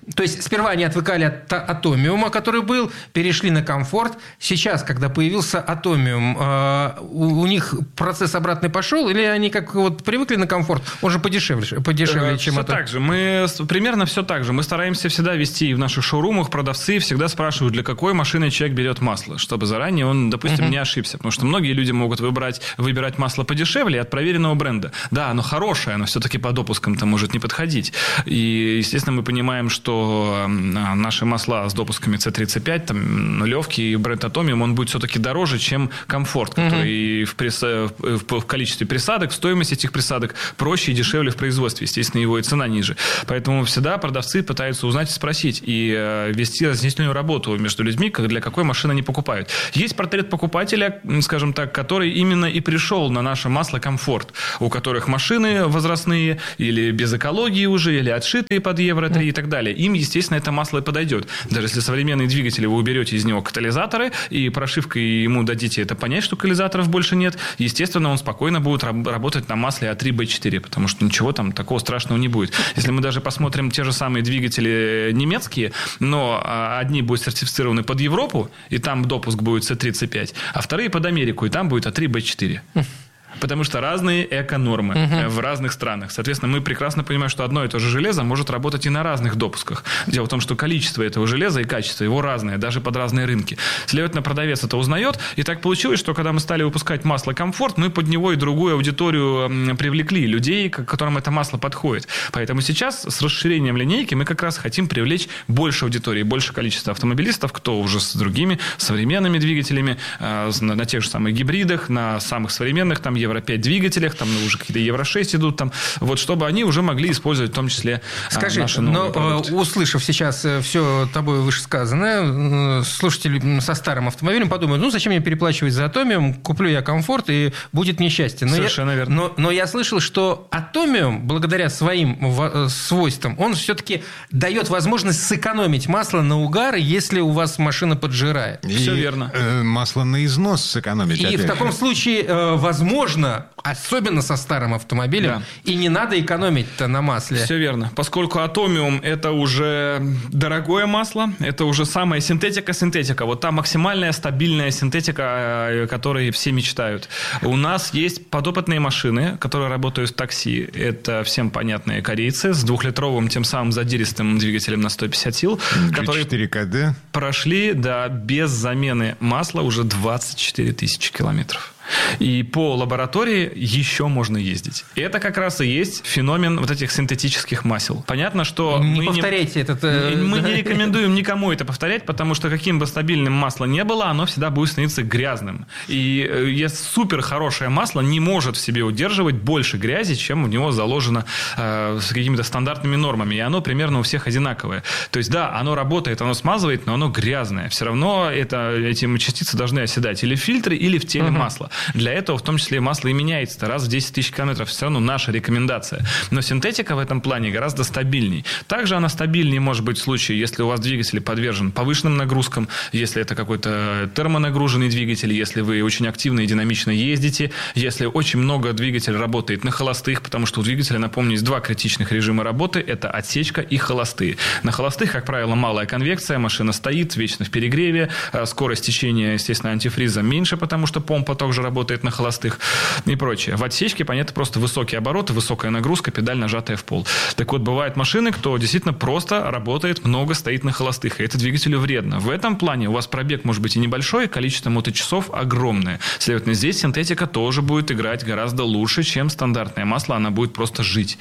То есть сперва они отвыкали от атомиума, который был, перешли на комфорт. Сейчас, когда появился атомиум, у них процесс обратный пошел, или они как вот привыкли на комфорт? Он же подешевле, подешевле чем все атомиум. Так же. Мы примерно все так же. Мы стараемся всегда вести в наших шоурумах, продавцы всегда спрашивают, для какой машины человек берет масло, чтобы заранее он, допустим, uh-huh. не ошибся. Потому что многие люди могут выбрать, выбирать масло подешевле от проверенного бренда. Да, оно хорошее, но все-таки по допускам-то может не подходить. И, естественно, мы понимаем, что наши масла с допусками си тридцать пять, там, нулевки и бренд Atomium, он будет все-таки дороже, чем комфорт, который uh-huh. в, прис... в количестве присадок, в стоимости этих присадок проще и дешевле в производстве. Естественно, его и цена ниже. Поэтому всегда продавцы пытаются узнать и спросить, и вести разъяснительную работу между людьми, для какой машины они покупают. Есть портрет покупателя, скажем так, который именно и пришел на наше масло комфорт, у которых машины возрастные, или без экологии уже, или отшитые под евро три uh-huh. и так далее. Им, естественно, это масло и подойдет. Даже если современные двигатели, вы уберете из него катализаторы и прошивкой ему дадите это понять, что катализаторов больше нет, естественно, он спокойно будет работать на масле а три бэ четыре, потому что ничего там такого страшного не будет. Если мы даже посмотрим те же самые двигатели немецкие, но одни будут сертифицированы под Европу, и там допуск будет си тридцать пять, а вторые под Америку, и там будет а три бэ четыре. Потому что разные эко-нормы uh-huh. в разных странах. Соответственно, мы прекрасно понимаем, что одно и то же железо может работать и на разных допусках. Дело в том, что количество этого железа и качество его разное, даже под разные рынки. Следовательно, продавец это узнает. И так получилось, что когда мы стали выпускать масло «Комфорт», мы под него и другую аудиторию привлекли людей, к которым это масло подходит. Поэтому сейчас с расширением линейки мы как раз хотим привлечь больше аудитории, больше количества автомобилистов, кто уже с другими современными двигателями, на тех же самых гибридах, на самых современных, там, евро пять двигателях, там уже какие-то евро шесть идут, там, вот, чтобы они уже могли использовать в том числе Скажи, наши новые но, продукты. Услышав сейчас все тобой вышесказанное, слушатели со старым автомобилем подумают, ну, зачем мне переплачивать за Atomium, куплю я комфорт, и будет несчастье. Но Совершенно я, верно. Но, но я слышал, что Atomium, благодаря своим свойствам, он все-таки дает возможность сэкономить масло на угары, если у вас машина поджирает. И, все верно. Э, масло на износ сэкономить. И в таком же. случае, э, возможно, особенно со старым автомобилем, да. и не надо экономить-то на масле. Все верно. Поскольку Atomium – это уже дорогое масло, это уже самая синтетика-синтетика. Вот та максимальная стабильная синтетика, о которой все мечтают. У нас есть подопытные машины, которые работают в такси. Это всем понятные корейцы с двухлитровым, тем самым задиристым двигателем на сто пятьдесят сил, которые четыре ка дэ прошли да, без замены масла уже двадцать четыре тысячи километров. И по лаборатории еще можно ездить. И это как раз и есть феномен вот этих синтетических масел. Понятно, что... Не мы повторяйте не, этот... Мы не рекомендуем никому это повторять, потому что каким бы стабильным масло не было, оно всегда будет становиться грязным. И если супер хорошее масло не может в себе удерживать больше грязи, чем у него заложено э, с какими-то стандартными нормами. И оно примерно у всех одинаковое. То есть, да, оно работает, оно смазывает, но оно грязное. Все равно это, эти частицы должны оседать или в фильтре, или в теле uh-huh. масла. Для этого в том числе масло и меняется раз в десять тысяч километров. Все равно наша рекомендация. Но синтетика в этом плане гораздо стабильней. Также она стабильнее может быть в случае, если у вас двигатель подвержен повышенным нагрузкам, если это какой-то термонагруженный двигатель, если вы очень активно и динамично ездите, если очень много двигатель работает на холостых, потому что у двигателя, напомню, есть два критичных режима работы. Это отсечка и холостые. На холостых, как правило, малая конвекция, машина стоит вечно в перегреве, скорость течения, естественно, антифриза меньше, потому что помпа также работает на холостых и прочее. В отсечке, понятно, просто высокие обороты, высокая нагрузка, педаль нажатая в пол. Так вот, бывают машины, кто действительно просто работает, много стоит на холостых, и это двигателю вредно. В этом плане у вас пробег может быть и небольшой, количество моточасов огромное. Следовательно, здесь синтетика тоже будет играть гораздо лучше, чем стандартное масло, она будет просто жить.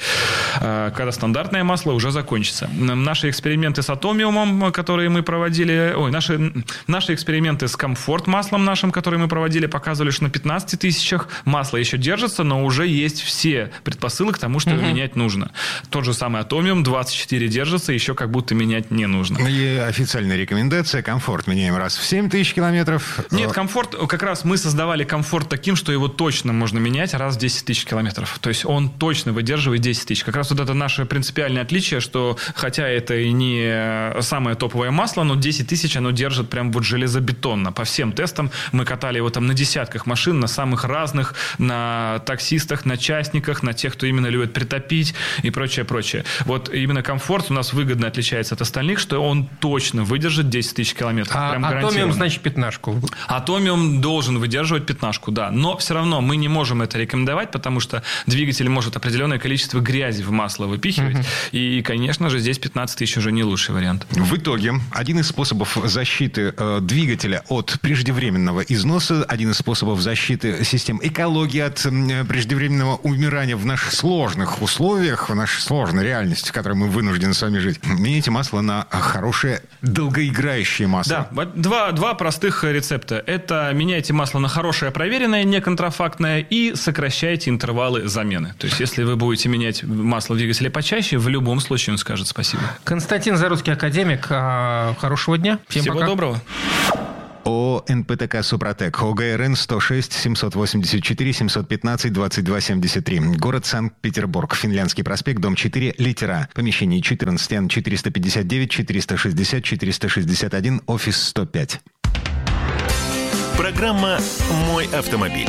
Когда стандартное масло уже закончится. Наши эксперименты с Atomium, которые мы проводили, ой, наши, наши эксперименты с комфорт маслом нашим, которые мы проводили, показывали, что на пятнадцати тысячах масло еще держится, но уже есть все предпосылки к тому, что его uh-huh. менять нужно. Тот же самый Atomium двадцать четыре держится, еще как будто менять не нужно. И официальная рекомендация: комфорт меняем раз в семь тысяч километров. Нет, комфорт, как раз мы создавали комфорт таким, что его точно можно менять раз в десять тысяч километров. То есть он точно выдерживает десять тысяч. Как раз вот это наше принципиальное отличие, что хотя это и не самое топовое масло, но десять тысяч оно держит прям вот железобетонно. По всем тестам мы катали его там на десятках машин, машин, на самых разных, на таксистах, на частниках, на тех, кто именно любит притопить и прочее, прочее. Вот именно комфорт у нас выгодно отличается от остальных, что он точно выдержит десять тысяч километров. А прям Атомиум, значит, пятнашку. Атомиум должен выдерживать пятнашку, да. Но все равно мы не можем это рекомендовать, потому что двигатель может определенное количество грязи в масло выпихивать. Uh-huh. И, конечно же, здесь пятнадцать тысяч уже не лучший вариант. В итоге, один из способов защиты э, двигателя от преждевременного износа, один из способов защиты систем экологии от э, преждевременного умирания в наших сложных условиях, в нашей сложной реальности, в которой мы вынуждены с вами жить. Меняйте масло на хорошее, долгоиграющее масло. Да, два, два простых рецепта. Это меняйте масло на хорошее, проверенное, не контрафактное, и сокращайте интервалы замены. То есть, если вы будете менять масло в двигателе почаще, в любом случае он скажет спасибо. Константин Заруцкий, академик. Хорошего дня. Всем Всего пока. доброго. ООО «НПТК Супротек», ОГРН сто шесть семьсот восемьдесят четыре семьсот пятнадцать двадцать два семьдесят три. Город Санкт-Петербург. Финляндский проспект, дом четыре, литера. Помещение четырнадцать Н четыреста пятьдесят девять четыреста шестьдесят четыреста шестьдесят один, офис сто пять. Программа «Мой автомобиль».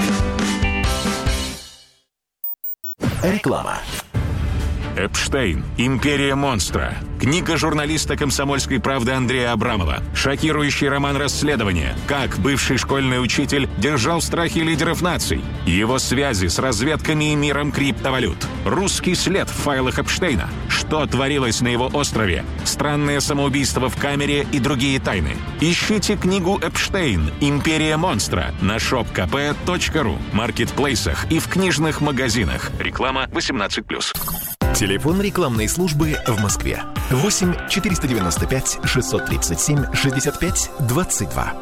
Реклама. Эпштейн. Империя монстра. Книга журналиста «Комсомольской правды» Андрея Абрамова. Шокирующий роман расследования. Как бывший школьный учитель держал в страхе лидеров наций. Его связи с разведками и миром криптовалют. Русский след в файлах Эпштейна. Что творилось на его острове. Странное самоубийство в камере и другие тайны. Ищите книгу «Эпштейн. Империя монстра» на шоп ка пэ точка ру, маркетплейсах и в книжных магазинах. Реклама восемнадцать плюс. Телефон рекламной службы в Москве. восемь четыреста девяносто пять шестьсот тридцать семь шестьдесят пять двадцать два.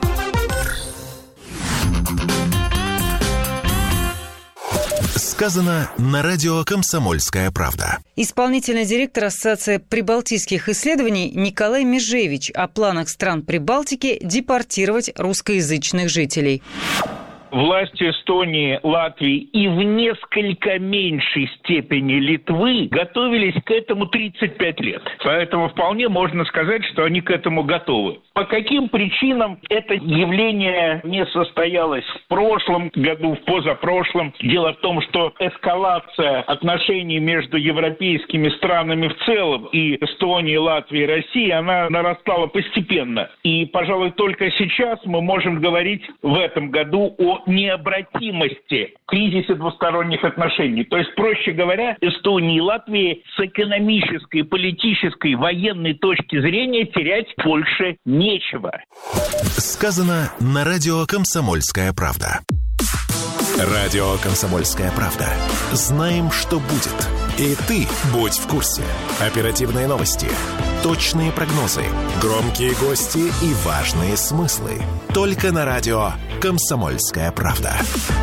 Сказано на радио «Комсомольская правда». Исполнительный директор Ассоциации прибалтийских исследований Николай Межевич о планах стран Прибалтики депортировать русскоязычных жителей. Власти Эстонии, Латвии и в несколько меньшей степени Литвы готовились к этому тридцать пять лет. Поэтому вполне можно сказать, что они к этому готовы. По каким причинам это явление не состоялось в прошлом году, в позапрошлом? Дело в том, что эскалация отношений между европейскими странами в целом и Эстонией, Латвией, Россией, она нарастала постепенно. И, пожалуй, только сейчас мы можем говорить в этом году о необратимости кризиса двусторонних отношений. То есть, проще говоря, Эстонии и Латвии с экономической, политической, военной точки зрения терять больше нечего. Сказано на радио «Комсомольская правда». Радио «Комсомольская правда». Знаем, что будет. И ты будь в курсе. Оперативные новости, точные прогнозы, громкие гости и важные смыслы. Только на радио «Комсомольская правда».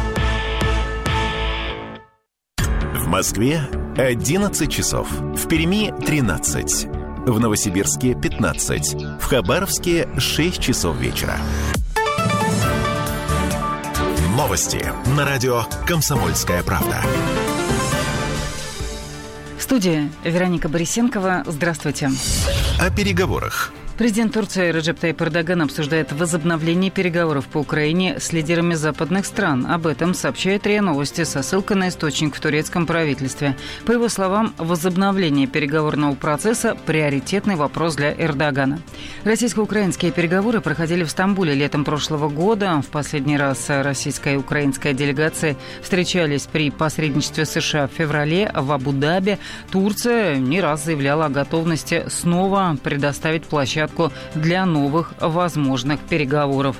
В Москве одиннадцать часов. В Перми тринадцать. В Новосибирске пятнадцать. В Хабаровске шесть часов вечера. Новости на радио «Комсомольская правда». Студия Вероника Борисенкова. Здравствуйте. О переговорах. Президент Турции Реджеп Тайип Эрдоган обсуждает возобновление переговоров по Украине с лидерами западных стран. Об этом сообщает РИА Новости со ссылкой на источник в турецком правительстве. По его словам, возобновление переговорного процесса – приоритетный вопрос для Эрдогана. Российско-украинские переговоры проходили в Стамбуле летом прошлого года. В последний раз российская и украинская делегации встречались при посредничестве США в феврале в Абу-Даби. Турция не раз заявляла о готовности снова предоставить площадку для новых возможных переговоров.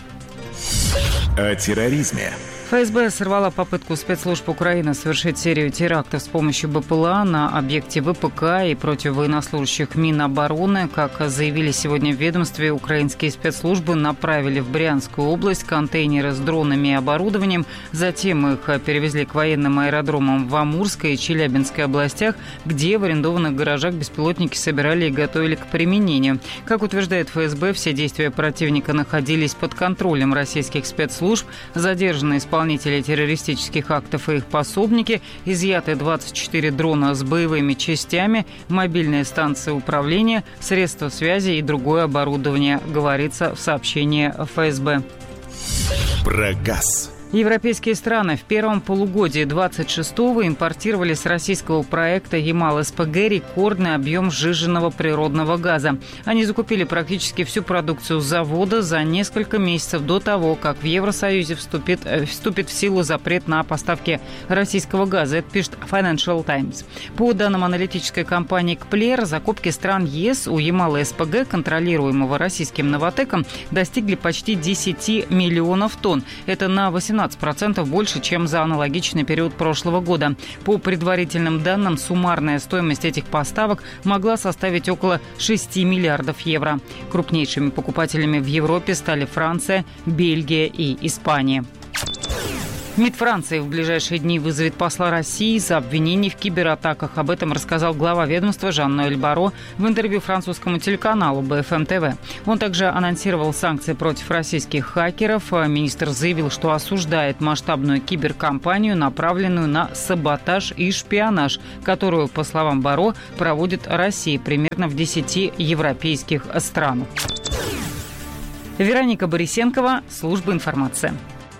О терроризме. ФСБ сорвала попытку спецслужб Украины совершить серию терактов с помощью БПЛА на объекте ВПК и против военнослужащих Минобороны. Как заявили сегодня в ведомстве, украинские спецслужбы направили в Брянскую область контейнеры с дронами и оборудованием. Затем их перевезли к военным аэродромам в Амурской и Челябинской областях, где в арендованных гаражах беспилотники собирали и готовили к применению. Как утверждает ФСБ, все действия противника находились под контролем российских спецслужб. Задержанные исполнители Исполнители террористических актов и их пособники, изъяты двадцать четыре дрона с боевыми частями, мобильные станции управления, средства связи и другое оборудование, говорится в сообщении ФСБ. Про газ. Европейские страны в первом полугодии двадцать шестого импортировали с российского проекта Ямал-СПГ рекордный объем сжиженного природного газа. Они закупили практически всю продукцию завода за несколько месяцев до того, как в Евросоюзе вступит, вступит в силу запрет на поставки российского газа. Это пишет Financial Times. По данным аналитической компании Кплер, закупки стран ЕС у Ямала-СПГ, контролируемого российским Новатэком, достигли почти десять миллионов тонн. Это на восемнадцать процентов больше, чем за аналогичный период прошлого года. По предварительным данным, суммарная стоимость этих поставок могла составить около шести миллиардов евро. Крупнейшими покупателями в Европе стали Франция, Бельгия и Испания. МИД Франции в ближайшие дни вызовет посла России за обвинение в кибератаках. Об этом рассказал глава ведомства Жан-Ноэль Барро в интервью французскому телеканалу Бэ Эф Эм Тэ Вэ. Он также анонсировал санкции против российских хакеров. Министр заявил, что осуждает масштабную киберкампанию, направленную на саботаж и шпионаж, которую, по словам Барро, проводит Россия примерно в десяти европейских странах. Вероника Борисенкова, служба информации.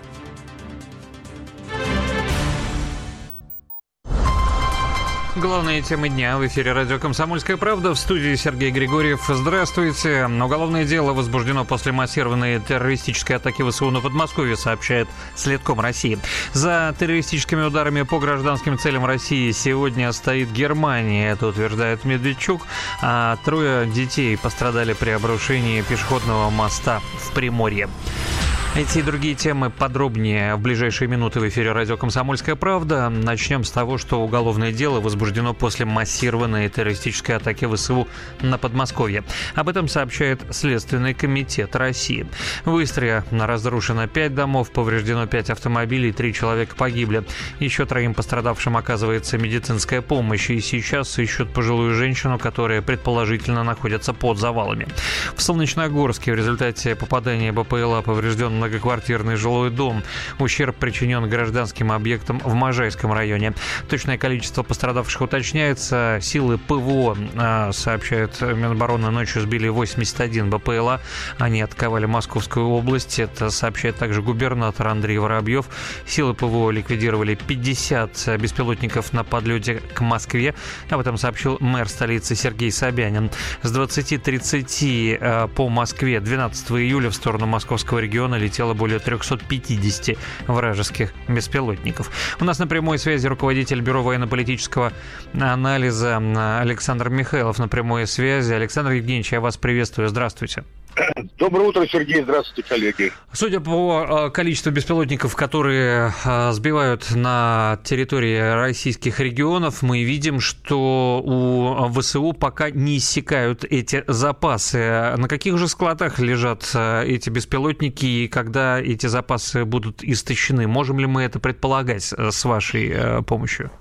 Главные темы дня в эфире радио «Комсомольская правда». В студии Сергей Григорьев. Здравствуйте. Уголовное дело возбуждено после массированной террористической атаки вэ эс у на Подмосковье, сообщает Следком России. За террористическими ударами по гражданским целям России сегодня стоит Германия, это утверждает Медведчук. А трое детей пострадали при обрушении пешеходного моста в Приморье. Эти и другие темы подробнее в ближайшие минуты в эфире радио «Комсомольская правда». Начнем с того, что уголовное дело возбуждено после массированной террористической атаки вэ эс у на Подмосковье. Об этом сообщает Следственный комитет России. В Истре разрушено пять домов, повреждено пять автомобилей, три человека погибли. Еще троим пострадавшим оказывается медицинская помощь. И сейчас ищут пожилую женщину, которая предположительно находится под завалами. В Солнечногорске в результате попадания бэ пэ эл а поврежден многоквартирный жилой дом. Ущерб причинен гражданским объектам в Можайском районе. Точное количество пострадавших уточняется. Силы пэ вэ о, сообщает Минобороны, ночью сбили восемьдесят один бэ пэ эл а. Они атаковали Московскую область. Это сообщает также губернатор Андрей Воробьев. Силы пэ вэ ликвидировали пятьдесят беспилотников на подлете к Москве. Об этом сообщил мэр столицы Сергей Собянин. С двадцати тридцати по Москве двенадцатого июля в сторону московского региона летели летело более триста пятьдесят вражеских беспилотников. У нас на прямой связи руководитель Бюро военно-политического анализа Александр Михайлов на прямой связи. Александр Евгеньевич, я вас приветствую. Здравствуйте. Доброе утро, Сергей. Здравствуйте, коллеги. Судя по количеству беспилотников, которые сбивают на территории российских регионов, мы видим, что у вэ эс у пока не иссякают эти запасы. На каких же складах лежат эти беспилотники и когда эти запасы будут истощены? Можем ли мы это предполагать с вашей помощью?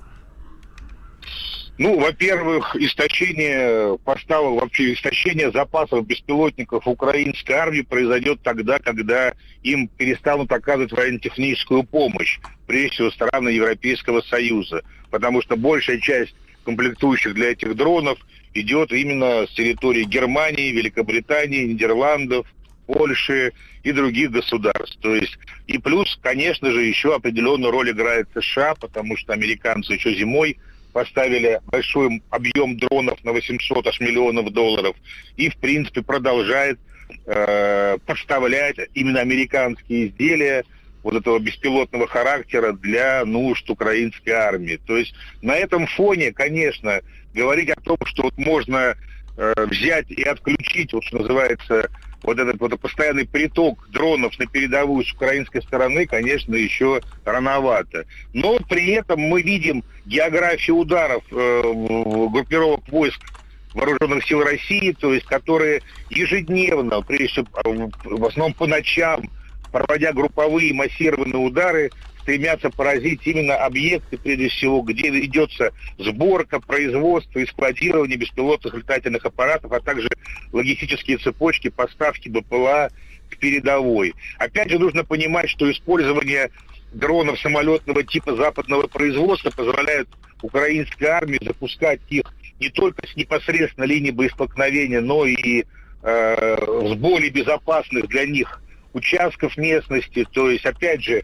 Ну, во-первых, истощение поставок, вообще истощение запасов беспилотников украинской армии произойдет тогда, когда им перестанут оказывать военно-техническую помощь, прежде всего страны Европейского Союза, потому что большая часть комплектующих для этих дронов идет именно с территории Германии, Великобритании, Нидерландов, Польши и других государств. То есть, и плюс, конечно же, еще определенную роль играет США, потому что американцы еще зимой поставили большой объем дронов на восемьсот аж миллионов долларов и, в принципе, продолжает э, поставлять именно американские изделия вот этого беспилотного характера для нужд украинской армии. То есть на этом фоне, конечно, говорить о том, что вот можно э, взять и отключить, вот что называется, вот этот вот постоянный приток дронов на передовую с украинской стороны, конечно, еще рановато. Но при этом мы видим географию ударов э, группировок войск Вооруженных сил России, то есть которые ежедневно, прежде всего, в основном по ночам, проводя групповые массированные удары, стремятся поразить именно объекты, прежде всего, где идется сборка, производство и складирование беспилотных летательных аппаратов, а также логистические цепочки поставки бэ пэ эл а к передовой. Опять же, нужно понимать, что использование дронов самолетного типа западного производства позволяет украинской армии запускать их не только с непосредственно линии боестолкновения, но и э, с более безопасных для них участков местности. То есть, опять же,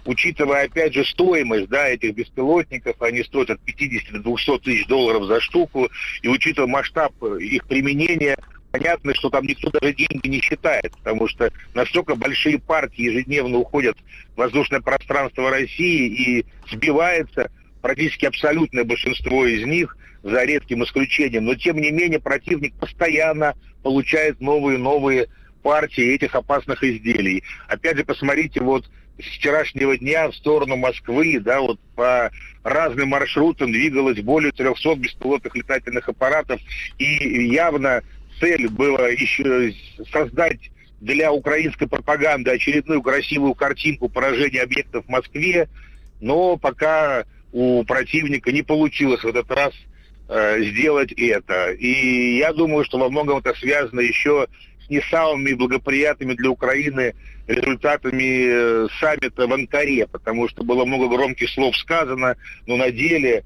учитывая, опять же, стоимость, да, этих беспилотников, они стоят от пятидесяти до двухсот тысяч долларов за штуку, и учитывая масштаб их применения, понятно, что там никто даже деньги не считает, потому что настолько большие партии ежедневно уходят в воздушное пространство России и сбивается практически абсолютное большинство из них, за редким исключением. Но, тем не менее, противник постоянно получает новые и новые партии этих опасных изделий. Опять же, посмотрите, вот с вчерашнего дня в сторону Москвы, да, вот по разным маршрутам двигалось более трехсот беспилотных летательных аппаратов, и явно цель была еще создать для украинской пропаганды очередную красивую картинку поражения объектов в Москве, но пока у противника не получилось в этот раз э, сделать это. И я думаю, что во многом это связано еще с не самыми благоприятными для Украины результатами э, саммита в Анкаре, потому что было много громких слов сказано, но на деле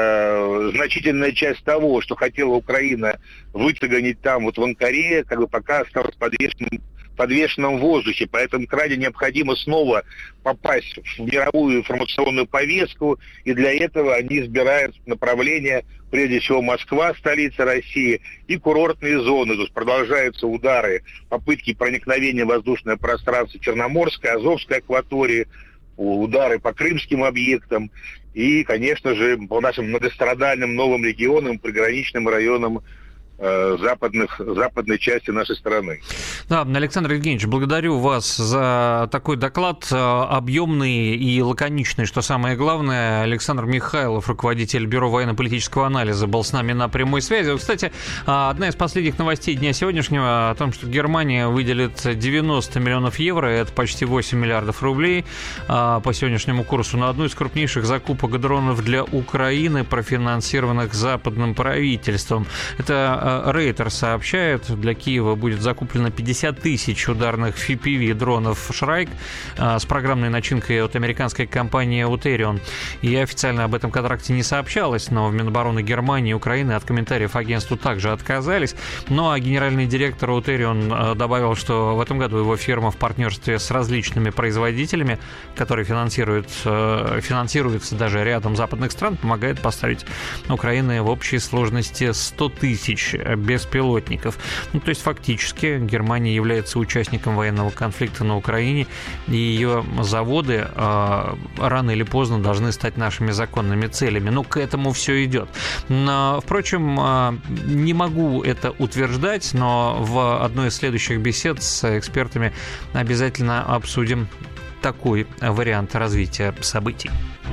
э, значительная часть того, что хотела Украина выцегонить там, вот в Анкаре, как бы пока осталась подвешенным подвешенном воздухе, поэтому крайне необходимо снова попасть в мировую информационную повестку, и для этого они избирают направление, прежде всего, Москва, столица России, и курортные зоны. То есть продолжаются удары, попытки проникновения в воздушное пространство Черноморской, Азовской акватории, удары по крымским объектам и, конечно же, по нашим многострадальным новым регионам, приграничным районам западных, западной части нашей страны. Да, Александр Евгеньевич, благодарю вас за такой доклад, объемный и лаконичный, что самое главное. Александр Михайлов, руководитель Бюро военно-политического анализа, был с нами на прямой связи. Кстати, одна из последних новостей дня сегодняшнего о том, что Германия выделит девяносто миллионов евро, это почти восемь миллиардов рублей по сегодняшнему курсу, на одну из крупнейших закупок дронов для Украины, профинансированных западным правительством. Это Рейтер сообщает, для Киева будет закуплено пятьдесят тысяч ударных эф пи ви-дронов «Шрайк» с программной начинкой от американской компании «Утерион». И официально об этом контракте не сообщалось, но в Минобороны Германии и Украины от комментариев агентству также отказались. Ну а генеральный директор «Утерион» добавил, что в этом году его фирма в партнерстве с различными производителями, которые финансируют, финансируются даже рядом западных стран, помогает поставить Украине в общей сложности сто тысяч беспилотников. Ну, то есть фактически Германия является участником военного конфликта на Украине, и ее заводы э, рано или поздно должны стать нашими законными целями. Ну, к этому все идет. Но, впрочем, э, не могу это утверждать, но в одной из следующих бесед с экспертами обязательно обсудим такой вариант развития событий.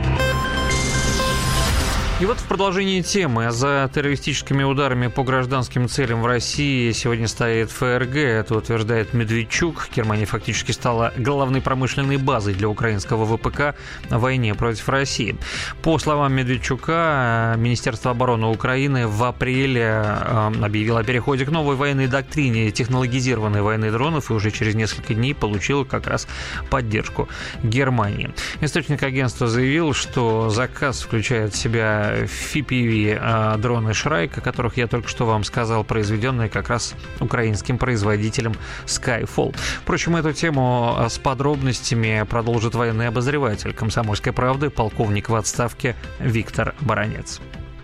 И вот в продолжении темы. За террористическими ударами по гражданским целям в России сегодня стоит эф эр гэ. Это утверждает Медведчук. Германия фактически стала главной промышленной базой для украинского вэ пэ ка в войне против России. По словам Медведчука, Министерство обороны Украины в апреле объявило о переходе к новой военной доктрине технологизированной войны дронов и уже через несколько дней получило как раз поддержку Германии. Источник агентства заявил, что заказ включает в себя эф пи ви-дроны «Шрайк», о которых я только что вам сказал, произведенные как раз украинским производителем Skyfall. Впрочем, эту тему с подробностями продолжит военный обозреватель «Комсомольской правды», полковник в отставке Виктор Баранец.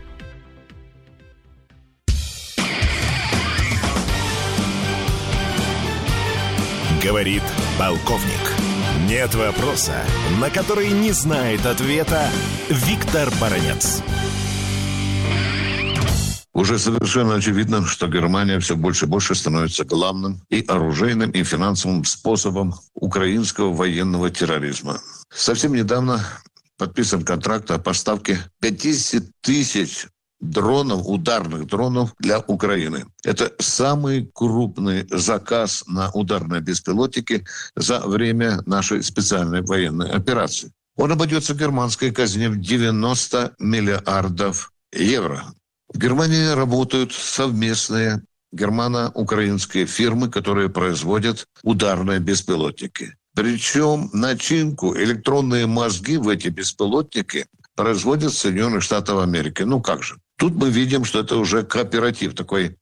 Говорит полковник. Нет вопроса, на который не знает ответа Виктор Баранец. Уже совершенно очевидно, что Германия все больше и больше становится главным и оружейным, и финансовым способом украинского военного терроризма. Совсем недавно подписан контракт о поставке пятьдесят тысяч дронов, ударных дронов для Украины. Это самый крупный заказ на ударные беспилотники за время нашей специальной военной операции. Он обойдется германской казне в девяносто миллиардов евро. В Германии работают совместные германо-украинские фирмы, которые производят ударные беспилотники. Причем начинку, электронные мозги в эти беспилотники производят Соединенных Штатов Америки. Ну как же? Тут мы видим, что это уже кооператив, такой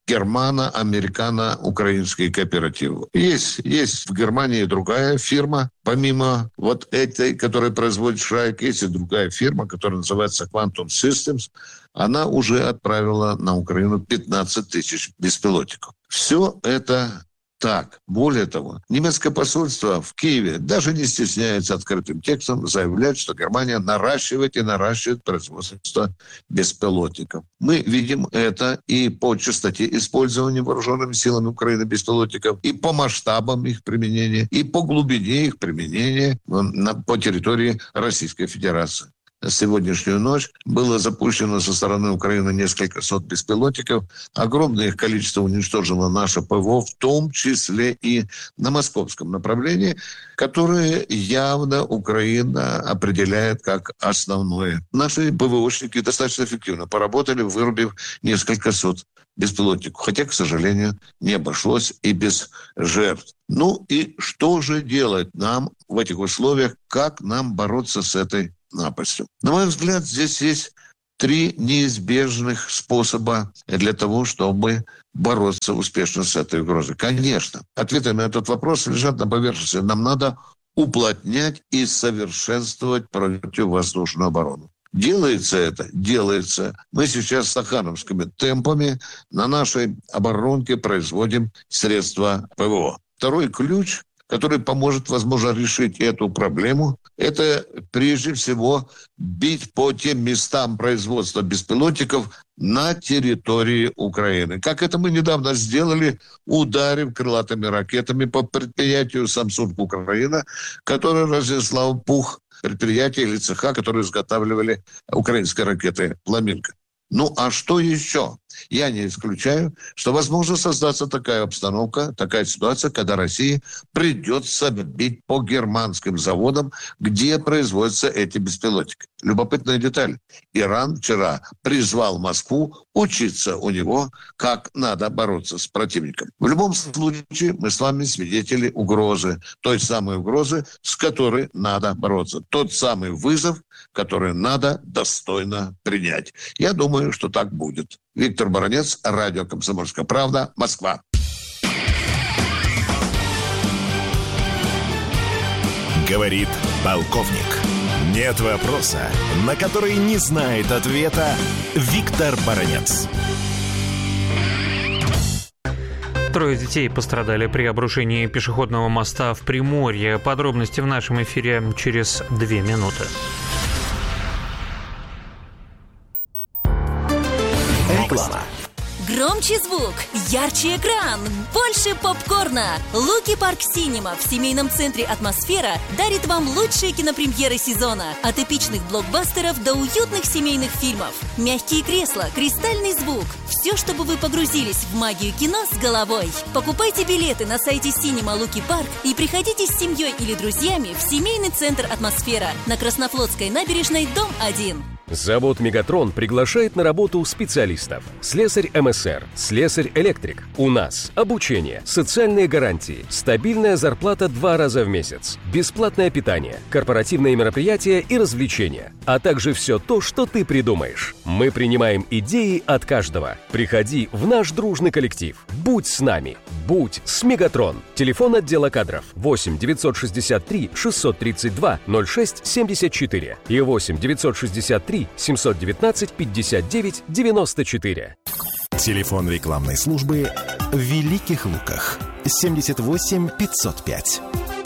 германо-американо-украинский кооператив. Есть, есть в Германии другая фирма, помимо вот этой, которая производит Шрайк, есть и другая фирма, которая называется Quantum Systems. Она уже отправила на Украину пятнадцать тысяч беспилотников. Все это так. Более того, немецкое посольство в Киеве даже не стесняется открытым текстом заявлять, что Германия наращивает и наращивает производство беспилотников. Мы видим это и по частоте использования вооруженными силами Украины беспилотников, и по масштабам их применения, и по глубине их применения по территории Российской Федерации. Сегодняшнюю ночь было запущено со стороны Украины несколько сот беспилотников. Огромное их количество уничтожило наше ПВО, в том числе и на московском направлении, которое явно Украина определяет как основное. Наши ПВОшники достаточно эффективно поработали, вырубив несколько сот беспилотников. Хотя, к сожалению, не обошлось и без жертв. Ну и что же делать нам в этих условиях? Как нам бороться с этой напастью? На мой взгляд, здесь есть три неизбежных способа для того, чтобы бороться успешно с этой угрозой. Конечно, ответы на этот вопрос лежат на поверхности. Нам надо уплотнять и совершенствовать противовоздушную оборону. Делается это? Делается. Мы сейчас стахановскими темпами на нашей оборонке производим средства ПВО. Второй ключ, который поможет, возможно, решить эту проблему, это прежде всего бить по тем местам производства беспилотников на территории Украины. Как это мы недавно сделали, ударив крылатыми ракетами по предприятию Samsung Украина, которое разнесло в пух предприятия или цеха, которые изготавливали украинские ракеты «Фламинго». Ну, а что еще? Я не исключаю, что возможно создаться такая обстановка, такая ситуация, когда России придется бить по германским заводам, где производятся эти беспилотники. Любопытная деталь. Иран вчера призвал Москву учиться у него, как надо бороться с противником. В любом случае, мы с вами свидетели угрозы. Той самой угрозы, с которой надо бороться. Тот самый вызов, который надо достойно принять. Я думаю, что так будет. Виктор Баранец, радио «Комсомольская правда», Москва. Говорит полковник. Нет вопроса, на который не знает ответа Виктор Баранец. Трое детей пострадали при обрушении пешеходного моста в Приморье. Подробности в нашем эфире через две минуты. Реклама. Громче звук, ярче экран, больше попкорна. Луки Парк Синема в семейном центре «Атмосфера» дарит вам лучшие кинопремьеры сезона. От эпичных блокбастеров до уютных семейных фильмов. Мягкие кресла, кристальный звук. Все, чтобы вы погрузились в магию кино с головой. Покупайте билеты на сайте Синема Луки Парк и приходите с семьей или друзьями в семейный центр «Атмосфера» на Краснофлотской набережной, дом один. Завод «Мегатрон» приглашает на работу специалистов. Слесарь эм эс эр, слесарь-электрик. У нас обучение, социальные гарантии, стабильная зарплата два раза в месяц, бесплатное питание, корпоративные мероприятия и развлечения, а также все то, что ты придумаешь. Мы принимаем идеи от каждого. Приходи в наш дружный коллектив. Будь с нами. Будь с «Мегатрон». Телефон отдела кадров восемь девятьсот шестьдесят три шестьсот тридцать два ноль шесть семьдесят четыре и восемь девятьсот шестьдесят три семьсот девятнадцать пятьдесят девять девяносто четыре. Телефон рекламной службы в Великих Луках семьдесят восемь пятьсот пять.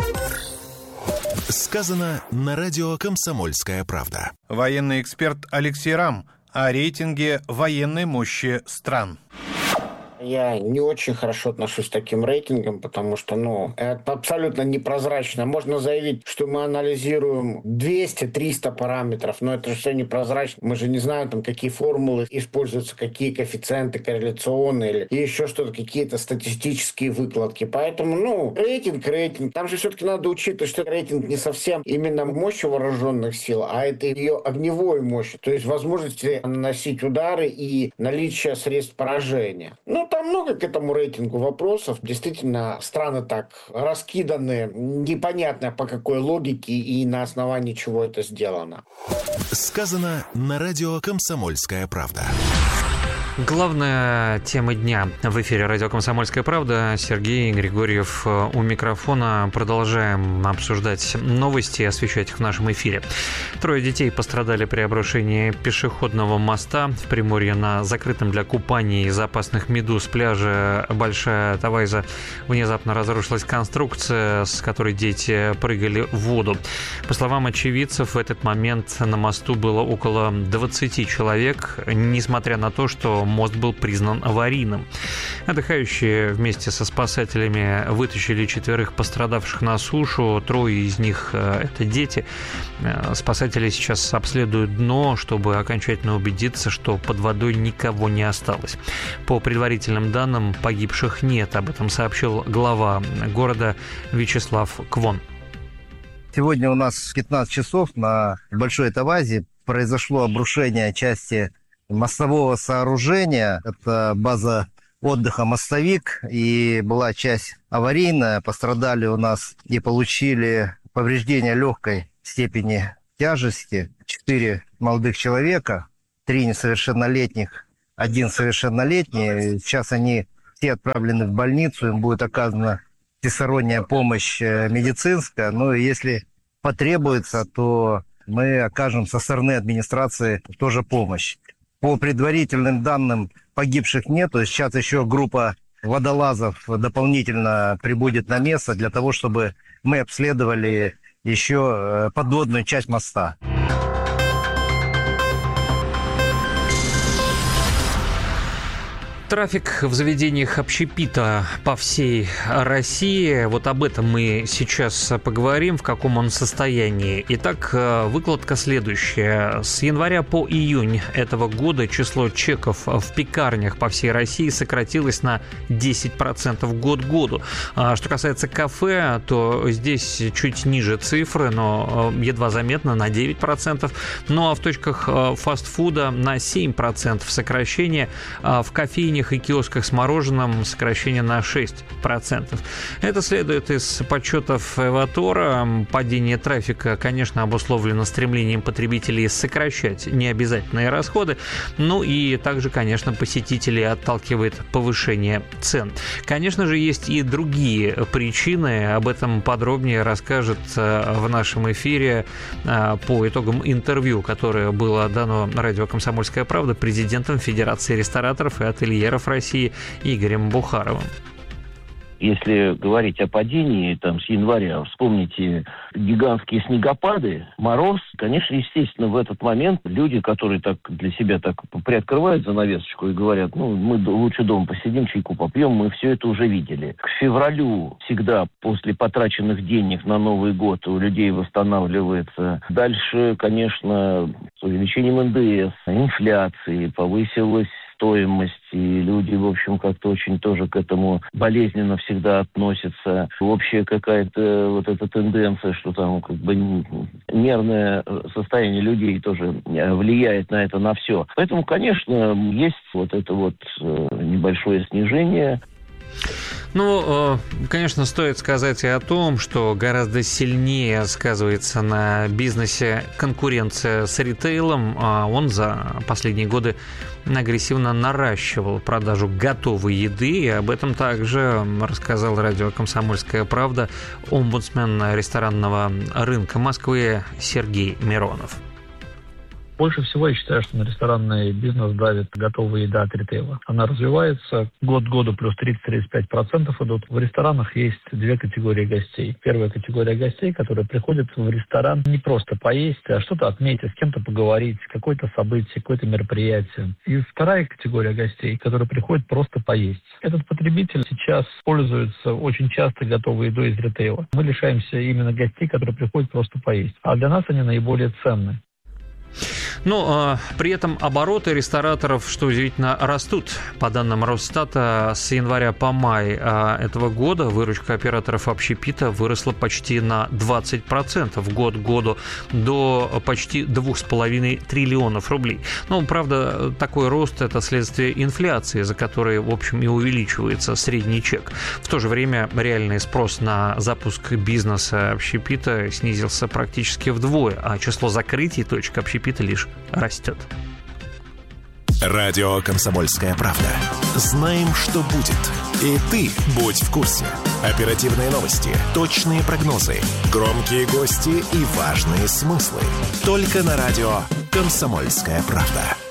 Сказано на радио «Комсомольская правда». Военный эксперт Алексей Рам о рейтинге военной мощи стран. Я не очень хорошо отношусь к таким рейтингам, потому что, ну, это абсолютно непрозрачно. Можно заявить, что мы анализируем двести-триста параметров, но это же все непрозрачно. Мы же не знаем, там, какие формулы используются, какие коэффициенты корреляционные или еще что-то, какие-то статистические выкладки. Поэтому, ну, рейтинг, рейтинг. Там же все-таки надо учитывать, что рейтинг не совсем именно мощи вооруженных сил, а это ее огневой мощи. То есть возможности наносить удары и наличие средств поражения. Ну, там много к этому рейтингу вопросов. Действительно, страны так раскиданы, непонятно по какой логике и на основании чего это сделано. Сказано на радио «Комсомольская правда». Главная тема дня в эфире радио «Комсомольская правда». Сергей Григорьев у микрофона. Продолжаем обсуждать новости и освещать их в нашем эфире. Трое детей пострадали при обрушении пешеходного моста в Приморье на закрытом для купаний из опасных медуз пляже Большая Тавайза. Внезапно разрушилась конструкция, с которой дети прыгали в воду. По словам очевидцев, в этот момент на мосту было около двадцати человек, несмотря на то, что мост был признан аварийным. Отдыхающие вместе со спасателями вытащили четверых пострадавших на сушу. Трое из них – это дети. Спасатели сейчас обследуют дно, чтобы окончательно убедиться, что под водой никого не осталось. По предварительным данным, погибших нет. Об этом сообщил глава города Вячеслав Квон. Сегодня у нас в пятнадцать часов на Большой Тавайзе произошло обрушение части мостового сооружения. Это база отдыха «Мостовик», и была часть аварийная. Пострадали у нас и получили повреждения легкой степени тяжести четыре молодых человека, три несовершеннолетних, один совершеннолетний. Сейчас они все отправлены в больницу, им будет оказана всесторонняя помощь медицинская. Ну и если потребуется, то мы окажем со стороны администрации тоже помощь. По предварительным данным, погибших нет. То есть сейчас еще группа водолазов дополнительно прибудет на место для того, чтобы мы обследовали еще подводную часть моста. Трафик в заведениях общепита по всей России. Вот об этом мы сейчас поговорим, в каком он состоянии. Итак, выкладка следующая. С января по июнь этого года число чеков в пекарнях по всей России сократилось на десять процентов год к году. А что касается кафе, то здесь чуть ниже цифры, но едва заметно, на девять процентов. Ну а в точках фастфуда на семь процентов сокращение. А в кофейне и киосках с мороженым сокращение на шесть процентов. Это следует из подсчетов Эватора. Падение трафика, конечно, обусловлено стремлением потребителей сокращать необязательные расходы. Ну и также, конечно, посетителей отталкивает повышение цен. Конечно же, есть и другие причины. Об этом подробнее расскажет в нашем эфире по итогам интервью, которое было дано радио «Комсомольская правда» президентом Федерации рестораторов и ательеров России Игорем Бухаровым. Если говорить о падении там, с января, вспомните гигантские снегопады, мороз. Конечно, естественно, в этот момент люди, которые так для себя так приоткрывают занавесочку и говорят, ну, мы лучше дома посидим, чайку попьем, мы все это уже видели. К февралю всегда после потраченных денег на Новый год у людей восстанавливается. Дальше, конечно, с увеличением эн дэ эс, инфляции, повысилась стоимость, и люди, в общем, как-то очень тоже к этому болезненно всегда относятся. Общая какая-то вот эта тенденция, что там как бы нервное состояние людей тоже влияет на это, на все. Поэтому, конечно, есть вот это вот небольшое снижение. Ну, конечно, стоит сказать и о том, что гораздо сильнее сказывается на бизнесе конкуренция с ритейлом. Он за последние годы агрессивно наращивал продажу готовой еды, и об этом также рассказал радио «Комсомольская правда» омбудсмен ресторанного рынка Москвы Сергей Миронов. Больше всего я считаю, что на ресторанный бизнес давит готовая еда от ритейла. Она развивается. Год к году плюс тридцать-тридцать пять процентов идут. В ресторанах есть две категории гостей. Первая категория гостей, которые приходят в ресторан не просто поесть, а что-то отметить, с кем-то поговорить, какое-то событие, какое-то мероприятие. И вторая категория гостей, которые приходят просто поесть. Этот потребитель сейчас пользуется очень часто готовой едой из ритейла. Мы лишаемся именно гостей, которые приходят просто поесть. А для нас они наиболее ценны. Ну, при этом обороты рестораторов, что удивительно, растут. По данным Росстата, с января по май этого года выручка операторов общепита выросла почти на двадцать процентов год к году, до почти двух с половиной триллионов рублей. Ну, правда, такой рост – это следствие инфляции, за которой, в общем, и увеличивается средний чек. В то же время реальный спрос на запуск бизнеса общепита снизился практически вдвое, а число закрытий точек общепита лишь растет. Радио «Комсомольская правда». Знаем, что будет. И ты будь в курсе. Оперативные новости, точные прогнозы, громкие гости и важные смыслы. Только на радио «Комсомольская правда».